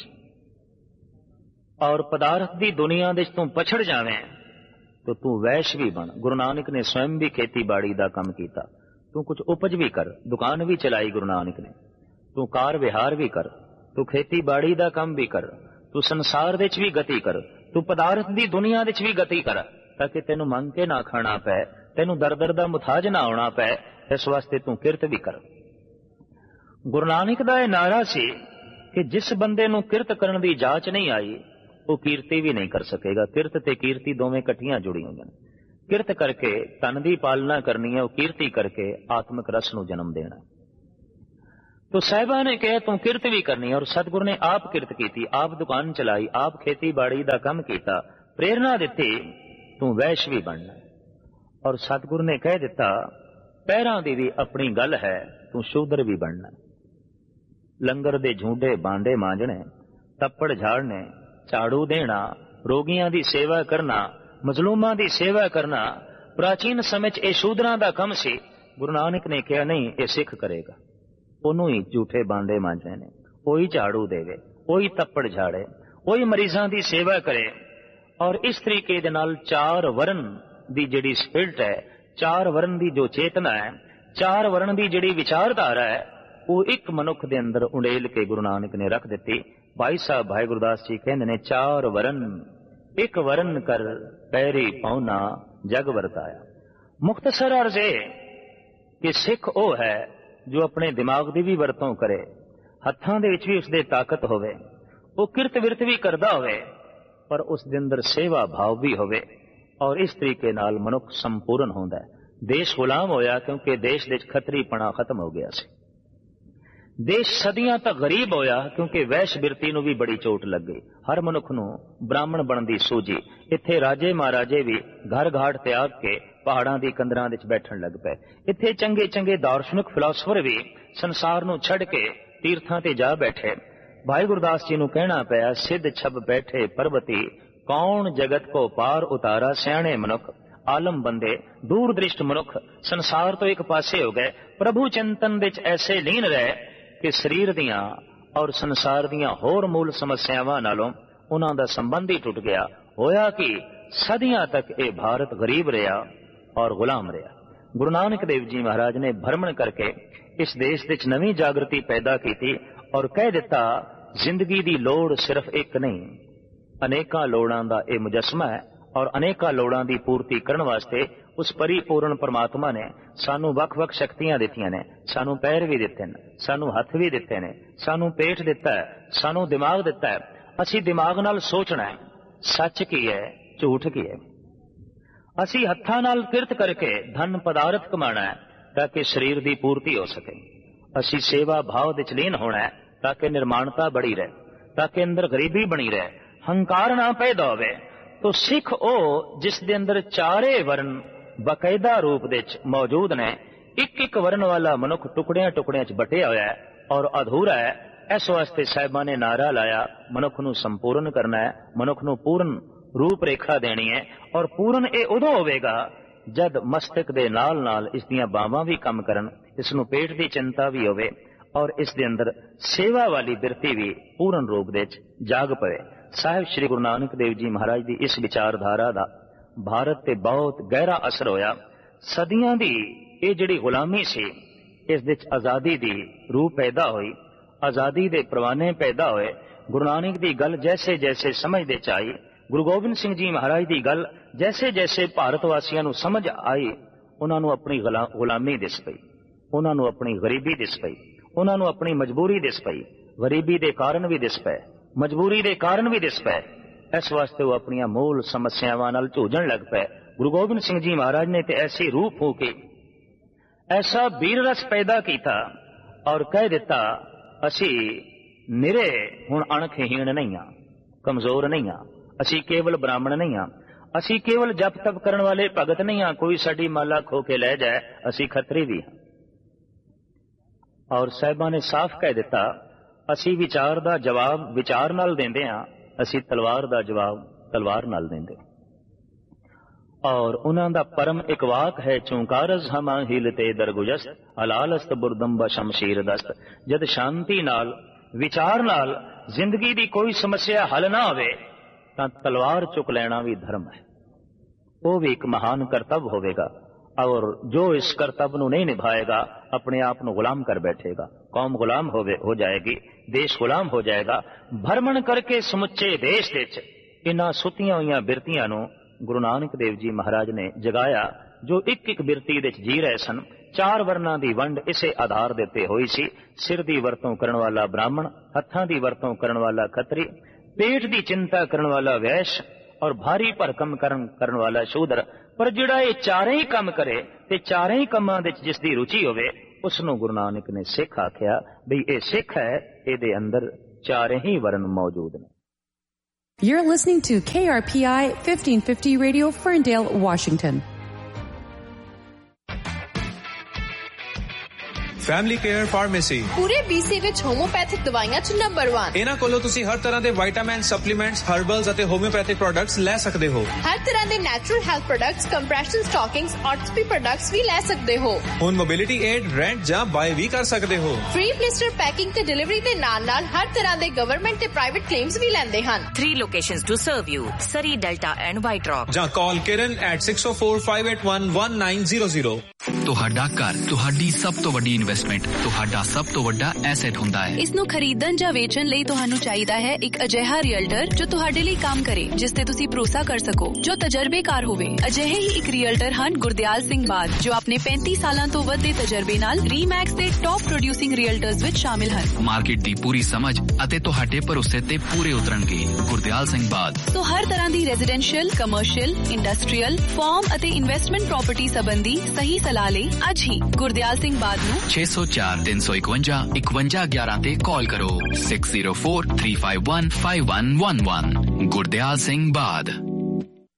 Speaker 3: और पदार्थ दी दुनिया दे तू पछड़ जावे तो तू वैश भी बन। गुरु नानक ने स्वयं भी खेती बाड़ी का काम किया। तू कुछ उपज भी कर, दुकान भी चलाई गुरु नानक ने। तू कार विहार भी कर, तू खेती बाड़ी का काम भी कर, तू संसार दे भी गति कर, तू पदार्थ दी दुनिया दे भी गति कर, ताकि तेनू मंग के ना खाना पै, तेनू दर दर दा मुथाज ना होना पै। इस वास्ते तू किरत भी कर। गुरु नानक दा यह नारा सी कि जिस बंदे नू किरत करन दी जाच नहीं आई, वो कीर्ति भी नहीं कर सकेगा। किरत ते कीर्ति दोवें इकट्ठियां जुड़ी होईयां। किरत करके तन दी पालना करनी है, वो कीर्ति करके आत्मक रस नू जन्म देना। तो साहिबा ने कहा तू किरत भी करनी है, और सतगुरु ने आप किरत की, आप दुकान चलाई, आप खेती बाड़ी का काम किया, प्रेरणा दी तू वैश भी बनना। और सतगुरु ने कह दिता, पैरां दी भी अपनी गल है, तू शूद्र भी बनना। लंगर दे झूठे बांडे मांजने, तप्पड़ झाड़ने, झाड़ू देना, रोगियां दी सेवा करना, मजलूमां दी सेवा करना, प्राचीन समय च शूद्रां दा काम सी। गुरु नानक ने कहा, नहीं, ये सिख करेगा। ओनू ही झूठे बांडे मांजने ने, वही झाड़ू देवे, वही तप्पड़ झाड़े, वही मरीजां दी सेवा करे। और इस तरीके दे नाल चार वरण दी जिहड़ी स्पिरिट है, चार वरण दी जो चेतना है, चार वरण दी जिहड़ी विचारधारा है, वो एक मनुख दे अंदर उंडेल के गुरु नानक ने रख दिती। भाई साहब भाई गुरदास जी कहते ने, चार वरण एक वरण कर पैरी पौना जग वरताया। मुख्तसर अर्ज है ਕਿ ਸਿੱਖ ਉਹ ਹੈ ਜੋ ਆਪਣੇ ਦਿਮਾਗ ਦੀ ਵੀ ਵਰਤੋਂ ਕਰੇ, ਹੱਥਾਂ ਦੇ ਵਿੱਚ ਵੀ ਉਸਦੇ ਤਾਕਤ ਹੋਵੇ, ਉਹ ਕਿਰਤ ਵਿਰਤ ਵੀ ਕਰਦਾ ਹੋਵੇ, ਪਰ ਉਸ ਦੇ ਅੰਦਰ ਸੇਵਾ ਭਾਵ ਵੀ ਹੋਵੇ, ਔਰ ਇਸ ਤਰੀਕੇ ਨਾਲ ਮਨੁੱਖ ਸੰਪੂਰਨ ਹੁੰਦਾ ਹੈ। ਦੇਸ਼ ਗੁਲਾਮ ਹੋਇਆ ਕਿਉਂਕਿ ਦੇਸ਼ ਦੇ ਵਿੱਚ ਖੱਤਰੀਪਣਾ ਖਤਮ ਹੋ ਗਿਆ ਸੀ। ਦੇਸ਼ ਸਦੀਆਂ ਤੱਕ ਗਰੀਬ ਹੋਇਆ ਕਿਉਂਕਿ ਵੈਸ਼ ਬਿਰਤੀ ਨੂੰ ਵੀ ਬੜੀ ਚੋਟ ਲੱਗ ਗਈ। ਹਰ ਮਨੁੱਖ ਨੂੰ ਬ੍ਰਾਹਮਣ ਬਣਨ ਦੀ ਸੂਝੀ। ਇੱਥੇ ਰਾਜੇ ਮਹਾਰਾਜੇ ਵੀ ਘਰ ਘਾਟ ਤਿਆਗ ਕੇ ਪਹਾੜਾਂ ਦੀ ਕੰਦਰਾਂ ਵਿੱਚ ਬੈਠਣ ਲੱਗ ਪਏ। ਇੱਥੇ ਚੰਗੇ ਚੰਗੇ ਦਾਰਸ਼ਨਿਕ ਫਿਲਾਸਫਰ ਵੀ ਸੰਸਾਰ ਨੂੰ ਛੱਡ ਕੇ ਤੀਰਥਾਂ ਤੇ ਜਾ ਬੈਠੇ। ਭਾਈ ਗੁਰਦਾਸ ਜੀ ਨੂੰ ਕਹਿਣਾ ਪਿਆ, ਸਿੱਧ ਛਬ ਬੈਠੇ ਪਰਬਤੀ, ਕੌਣ ਜਗਤ ਕੋ ਪਾਰ ਉਤਾਰਾ, ਸਿਆਣੇ ਮਨੁੱਖ ਆਲਮ ਬੰਦੇ, ਦੂਰ ਦ੍ਰਿਸ਼ਟ ਮਨੁੱਖ ਸੰਸਾਰ ਤੋਂ ਇੱਕ ਪਾਸੇ ਹੋ ਗਏ, ਪ੍ਰਭੂ ਚਿੰਤਨ ਵਿੱਚ ਐਸੇ ਲੀਨ ਰਹੇ ਕਿ ਸਰੀਰ ਦੀਆਂ ਔਰ ਸੰਸਾਰ ਦੀਆਂ ਹੋਰ ਮੂਲ ਸਮੱਸਿਆਵਾਂ ਨਾਲੋਂ ਉਹਨਾਂ ਦਾ ਸੰਬੰਧ ਹੀ ਟੁੱਟ ਗਿਆ। ਹੋਇਆ ਕਿ ਸਦੀਆਂ ਤੱਕ ਇਹ ਭਾਰਤ ਗਰੀਬ ਰਿਹਾ ਔਰ ਗੁਲਾਮ ਰਿਹਾ। ਗੁਰੂ ਨਾਨਕ ਦੇਵ ਜੀ ਮਹਾਰਾਜ ਨੇ ਭਰਮਣ ਕਰਕੇ ਇਸ ਦੇਸ਼ ਵਿੱਚ ਨਵੀਂ ਜਾਗਰਤੀ ਪੈਦਾ ਕੀਤੀ ਔਰ ਕਹਿ ਦਿੱਤਾ, ਜ਼ਿੰਦਗੀ ਦੀ ਲੋੜ ਸਿਰਫ ਇੱਕ ਨਹੀਂ, ਅਨੇਕਾਂ ਲੋੜਾਂ ਦਾ ਇਹ ਮੁਜੱਸਮਾ ਹੈ, ਔਰ ਅਨੇਕਾਂ ਲੋੜਾਂ ਦੀ ਪੂਰਤੀ ਕਰਨ ਵਾਸਤੇ ਉਸ ਪਰਿਪੂਰਨ ਪਰਮਾਤਮਾ ਨੇ ਸਾਨੂੰ ਵੱਖ-ਵੱਖ ਸ਼ਕਤੀਆਂ ਦਿੱਤੀਆਂ ਨੇ। ਸਾਨੂੰ ਪੈਰ ਵੀ ਦਿੱਤੇ ਨੇ, ਸਾਨੂੰ ਹੱਥ ਵੀ ਦਿੱਤੇ ਨੇ, ਸਾਨੂੰ ਪੇਟ ਦਿੱਤਾ ਹੈ, ਸਾਨੂੰ ਦਿਮਾਗ ਦਿੱਤਾ ਹੈ। ਅਸੀਂ ਦਿਮਾਗ ਨਾਲ ਸੋਚਣਾ ਹੈ, ਸੱਚ ਕੀ ਹੈ, ਝੂਠ ਕੀ ਹੈ। ਅਸੀਂ ਹੱਥਾਂ ਨਾਲ ਕਿਰਤ ਕਰਕੇ ਧਨ ਪਦਾਰਥ ਕਮਾਣਾ ਹੈ ਤਾਂ ਕਿ ਸਰੀਰ ਦੀ ਪੂਰਤੀ ਹੋ ਸਕੇ। ਅਸੀਂ ਸੇਵਾ ਭਾਵ ਵਿੱਚ ਲੀਨ ਹੋਣਾ ਹੈ ਤਾਂ ਕਿ ਨਿਰਮਾਣਤਾ ਬੜੀ ਰਹੇ, ਤਾਂ ਕਿ ਅੰਦਰ ਗਰੀਬੀ ਬਣੀ ਰਹੇ, ਹੰਕਾਰ ਨਾ ਪੈਦਾ ਹੋਵੇ। ਤੋ ਸਿੱਖ ਉਹ ਜਿਸ ਦੇ ਅੰਦਰ ਚਾਰੇ ਵਰਨ ਬਕਾਇਦਾ ਰੂਪ ਵਿੱਚ ਮੌਜੂਦ ਨੇ। ਇੱਕ ਇੱਕ ਵਰਨ ਵਾਲਾ ਮਨੁੱਖ ਟੁਕੜਿਆਂ ਟੁਕੜਿਆਂ 'ਚ ਬਟਿਆ ਹੋਇਆ ਹੈ ਔਰ ਅਧੂਰਾ ਹੈ। ਇਸ ਵਾਸਤੇ ਸਾਹਿਬਾਂ ਨੇ ਨਾਰਾ ਲਾਇਆ, ਮਨੁੱਖ ਨੂੰ ਸੰਪੂਰਨ ਕਰਨਾ ਹੈ, ਮਨੁੱਖ ਨੂੰ ਪੂਰਨ ਰੂਪ ਰੇਖਾ ਦੇਣੀ ਹੈ। ਔਰ ਪੂਰਨ ਇਹ ਉਦੋਂ ਹੋਵੇਗਾ ਜਦ ਮਸਤਕ ਦੇ ਨਾਲ ਨਾਲ ਇਸ ਦੀਆਂ ਬਾਹਾਂ ਵੀ ਕੰਮ ਕਰਨ, ਇਸ ਨੂੰ ਪੇਟ ਦੀ ਚਿੰਤਾ ਵੀ ਹੋਵੇ ਔਰ ਇਸ ਦੇ ਅੰਦਰ ਸੇਵਾ ਵਾਲੀ ਬਿਰਤੀ ਵੀ ਪੂਰਨ ਰੂਪ ਦੇ ਵਿੱਚ ਜਾਗ ਪਵੇ। ਸਾਹਿਬ ਸ੍ਰੀ ਗੁਰੂ ਨਾਨਕ ਦੇਵ ਜੀ ਮਹਾਰਾਜ ਦੀ ਇਸ ਵਿਚਾਰਧਾਰਾ ਦਾ ਭਾਰਤ ਤੇ ਬਹੁਤ ਗਹਿਰਾ ਅਸਰ ਹੋਇਆ। ਸਦੀਆਂ ਦੀ ਇਹ ਜਿਹੜੀ ਗੁਲਾਮੀ ਸੀ, ਇਸ ਵਿੱਚ ਆਜ਼ਾਦੀ ਦੀ ਰੂਹ ਪੈਦਾ ਹੋਈ, ਆਜ਼ਾਦੀ ਦੇ ਪ੍ਰਵਾਨੇ ਪੈਦਾ ਹੋਏ। ਗੁਰੂ ਨਾਨਕ ਦੀ ਗੱਲ ਜੈਸੇ ਜੈਸੇ ਸਮਝ ਦੇ ਚ ਆਈ, ਗੁਰੂ ਗੋਬਿੰਦ ਸਿੰਘ ਜੀ ਮਹਾਰਾਜ ਦੀ ਗੱਲ ਜੈਸੇ ਜੈਸੇ ਭਾਰਤ ਵਾਸੀਆਂ ਨੂੰ ਸਮਝ ਆਈ, ਉਹਨਾਂ ਨੂੰ ਆਪਣੀ ਗੁਲਾਮੀ ਦਿਸ ਪਈ, ਉਹਨਾਂ ਨੂੰ ਆਪਣੀ ਗਰੀਬੀ ਦਿਸ ਪਈ, ਉਹਨਾਂ ਨੂੰ ਆਪਣੀ ਮਜਬੂਰੀ ਦਿਸ ਪਈ। ਗਰੀਬੀ ਦੇ ਕਾਰਨ ਵੀ ਦਿਸ ਪਏ, ਮਜਬੂਰੀ ਦੇ ਕਾਰਨ ਵੀ ਦਿਸ ਪਏ। ਇਸ ਵਾਸਤੇ ਉਹ ਆਪਣੀਆਂ ਮੂਲ ਸਮੱਸਿਆਵਾਂ ਨਾਲ ਝੂਝਣ ਲੱਗ ਪਏ। ਗੁਰੂ ਗੋਬਿੰਦ ਸਿੰਘ ਜੀ ਮਹਾਰਾਜ ਨੇ ਤੇ ਐਸੀ ਰੂਹ ਫੂਕੀ, ਐਸਾ ਵੀਰ ਰਸ ਪੈਦਾ ਕੀਤਾ ਔਰ ਕਹਿ ਦਿੱਤਾ, ਅਸੀਂ ਨਿਰੇ ਹੁਣ ਅਣਖਹੀਣ ਨਹੀਂ ਹਾਂ, ਕਮਜ਼ੋਰ ਨਹੀਂ ਹਾਂ, ਅਸੀਂ ਕੇਵਲ ਬ੍ਰਾਹਮਣ ਨਹੀਂ ਹਾਂ, ਅਸੀਂ ਕੇਵਲ ਜਪ ਤਪ ਕਰਨ ਵਾਲੇ ਭਗਤ ਨਹੀਂ ਹਾਂ, ਕੋਈ ਸਾਡੀ ਮਾਲਾ ਖੋ ਕੇ ਲੈ ਜਾਏ, ਅਸੀਂ ਖੱਤਰੀ ਵੀ ਹਾਂ। ਔਰ ਸਾਹਿਬਾਂ ਨੇ ਸਾਫ਼ ਕਹਿ ਦਿੱਤਾ, ਅਸੀਂ ਵਿਚਾਰ ਦਾ ਜਵਾਬ ਵਿਚਾਰ ਨਾਲ ਦਿੰਦੇ ਹਾਂ, ਅਸੀਂ ਤਲਵਾਰ ਦਾ ਜਵਾਬ ਤਲਵਾਰ ਨਾਲ ਦਿੰਦੇ। ਔਰ ਉਹਨਾਂ ਦਾ ਪਰਮ ਇੱਕ ਵਾਕ ਹੈ, ਚੌਂਕਾਰਜ਼ ਹਮਾ ਹਿਲਤੇ ਦਰਗੁਜਸਤ, ਹਲਾਲਸਤ ਬੁਰਦੰਬਾ ਸ਼ਮਸ਼ੀਰ ਦਸਤ। ਜਦ ਸ਼ਾਂਤੀ ਨਾਲ ਵਿਚਾਰ ਨਾਲ ਜ਼ਿੰਦਗੀ ਦੀ ਕੋਈ ਸਮੱਸਿਆ ਹੱਲ ਨਾ ਹੋਵੇ ਤਾਂ ਤਲਵਾਰ ਚੁੱਕ ਲੈਣਾ ਵੀ ਧਰਮ ਹੈ, ਉਹ ਵੀ ਇੱਕ ਮਹਾਨ ਕਰਤੱਵ ਹੋਵੇਗਾ। ਔਰ ਜੋ ਇਸ ਕਰਤੱਵ ਨੂੰ ਨਹੀਂ ਨਿਭਾਏਗਾ ਆਪਣੇ ਆਪ ਨੂੰ ਗੁਲਾਮ ਕਰ ਬੈਠੇਗਾ। ਕੌਮ ਗੁਲਾਮ ਹੋਵੇ ਹੋ ਜਾਏਗੀ, ਦੇਸ਼ ਗੁਲਾਮ ਹੋ ਜਾਏਗਾ। ਭਰਮਣ ਕਰਕੇ ਸਮੁੱਚੇ ਦੇਸ਼ ਵਿੱਚ ਇਹਨਾਂ ਸੁੱਤੀਆਂ ਹੋਈਆਂ ਬਿਰਤੀਆਂ ਨੂੰ ਗੁਰੂ ਨਾਨਕ ਦੇਵ ਜੀ ਮਹਾਰਾਜ ਨੇ ਜਗਾਇਆ, ਜੋ ਇੱਕ ਇੱਕ ਬਿਰਤੀ ਵਿੱਚ ਜੀ ਰਹੇ ਸਨ। ਚਾਰ ਵਰਨਾਂ ਦੀ ਵੰਡ ਇਸੇ ਆਧਾਰ ਦੇ ਉੱਤੇ ਹੋਈ ਸੀ। ਸਿਰ ਦੀ ਵਰਤੋਂ ਕਰਨ ਵਾਲਾ ਬ੍ਰਾਹਮਣ, ਹੱਥਾਂ ਦੀ ਵਰਤੋਂ ਕਰਨ ਵਾਲਾ ਖੱਤਰੀ, ਪੇਟ ਦੀ ਚਿੰਤਾ ਕਰਨ ਵਾਲਾ ਵੈਸ਼ ਔਰ ਭਾਰੀ ਭਰਕਮ ਕਰਨ ਕਰਨ ਵਾਲਾ ਸ਼ੂਦਰ। ਪਰ ਜਿਹੜਾ ਇਹ ਚਾਰੇ ਹੀ ਕੰਮ ਕਰੇ ਤੇ ਚਾਰੇ ਹੀ ਕੰਮਾਂ ਵਿੱਚ ਜਿਸ ਦੀ ਰੁਚੀ ਹੋਵੇ, ਉਸ ਨੂੰ ਗੁਰੂ ਨਾਨਕ ਨੇ ਸਿੱਖ ਆਖਿਆ। ਬਈ ਇਹ ਸਿੱਖ ਹੈ, ਇਹਦੇ ਅੰਦਰ ਚਾਰੇ ਹੀ ਵਰਨ ਮੌਜੂਦ ਨੇ।
Speaker 1: You're listening to K R P I fifteen fifty Radio, Ferndale, Washington.
Speaker 4: Family care pharmacy
Speaker 5: ਪੂਰੇ B C ਵਿੱਚ ਹੋਮੋਪੈਥਿਕ ਦਵਾਈਆਂ ਚ ਨੰਬਰ ਇੱਕ।
Speaker 4: ਇਹਨਾਂ ਕੋਲੋਂ ਤੁਸੀਂ ਹਰ ਤਰ੍ਹਾਂ ਦੇ ਵਿਟਾਮਿਨ, ਸਪਲੀਮੈਂਟਸ, ਹਰਬਲਸ ਅਤੇ ਹੋਮਿਓਪੈਥਿਕ ਪ੍ਰੋਡਕਟਸ ਲੈ ਸਕਦੇ ਹੋ।
Speaker 5: ਹਰ ਤਰ੍ਹਾਂ ਦੇ natural health products, compression ਸਟਾਕਿੰਗਸ, ਆਰਥੋਪੀ products ਵੀ ਲੈ ਸਕਦੇ ਹੋ। ਹੁਣ ਮੋਬਿਲਿਟੀ ਏਡ, ਰੈਂਟ ਜਾਂ ਬਾਏ ਵੀ ਕਰ ਸਕਦੇ ਹੋ। ਫ੍ਰੀ ਬਲਿਸਟਰ ਪੈਕਿੰਗ ਤੇ ਡਿਲੀਵਰੀ ਦੇ ਨਾਲ ਨਾਲ ਹਰ ਤਰ੍ਹਾਂ ਦੇ ਗਵਰਨਮੈਂਟ ਤੇ ਪ੍ਰਾਈਵੇਟ ਕਲੇਮਸ ਵੀ ਲੈਂਦੇ ਹਨ।
Speaker 6: Three locations to serve you: Surrey, Delta and White Rock.
Speaker 4: ਜਾਂ ਕਾਲ ਕਿਰਨ at six oh four five eight one one nine zero zero।
Speaker 7: ਤੁਹਾਡਾ ਘਰ ਤੁਹਾਡੀ ਸਭ ਤੋਂ ਵੱਡੀ ਇਨਵੈਸਟਮੈਂਟ ਤੁਹਾਡਾ ਸਭ ਤੋਂ ਵੱਡਾ ਐਸੈਟ ਹੁੰਦਾ ਹੈ।
Speaker 8: ਇਸ ਨੂੰ ਖਰੀਦਣ ਜਾਂ ਵੇਚਣ ਲਈ ਤੁਹਾਨੂੰ ਚਾਹੀਦਾ ਹੈ ਇੱਕ ਅਜਿਹਾ ਰੀਅਲਟਰ ਜੋ ਤੁਹਾਡੇ ਲਈ ਕੰਮ ਕਰੇ, ਜਿਸ ਤੇ ਤੁਸੀਂ ਭਰੋਸਾ ਕਰ ਸਕੋ, ਜੋ ਤਜਰਬੇਕਾਰ ਹੋਵੇ। ਅਜਿਹੇ ਹੀ ਇੱਕ ਰੀਅਲਟਰ ਹਨ ਗੁਰਦਿਆਲ ਸਿੰਘ ਬਾਦ, ਜੋ ਆਪਣੇ ਪੈਂਤੀ ਸਾਲਾਂ ਤੋਂ ਵੱਧ ਦੇ ਤਜਰਬੇ ਨਾਲ ਰੀਮੈਕਸ ਦੇ ਟੌਪ ਪ੍ਰੋਡਿਊਸਿੰਗ ਰੀਅਲਟਰਸ ਵਿੱਚ ਸ਼ਾਮਿਲ ਹਨ।
Speaker 7: ਮਾਰਕੀਟ ਦੀ ਪੂਰੀ ਸਮਝ ਅਤੇ ਤੁਹਾਡੇ ਭਰੋਸੇ ਤੇ ਪੂਰੇ ਉਤਰਨਗੇ। ਗੁਰਦਿਆਲ ਸਿੰਘ ਬਾਦ।
Speaker 8: ਸੋ ਹਰ ਤਰ੍ਹਾਂ ਦੀ ਰੈਜ਼ੀਡੈਂਸ਼ੀਅਲ, ਕਮਰਸ਼ੀਅਲ, ਇੰਡਸਟਰੀਅਲ, ਫਾਰਮ ਅਤੇ ਇਨਵੈਸਟਮੈਂਟ ਪ੍ਰਾਪਰਟੀ ਸੰਬੰਧੀ ਸਹੀ ਸਲਾਹ ਲਈ ਅੱਜ ਹੀ ਗੁਰਦਿਆਲ ਸਿੰਘ ਬਾਦ ਨੂੰ
Speaker 7: ਛੇ ਸੌ ਚਾਰ ਤਿੰਨ ਸੌ ਇਕਵੰਜਾ ਇਕਵੰਜਾ ਗਿਆਰਾਂ ਤੇ ਕਾਲ ਕਰੋ। Six zero four three five one five one one one. Gurdial Singh ਬਾਦ।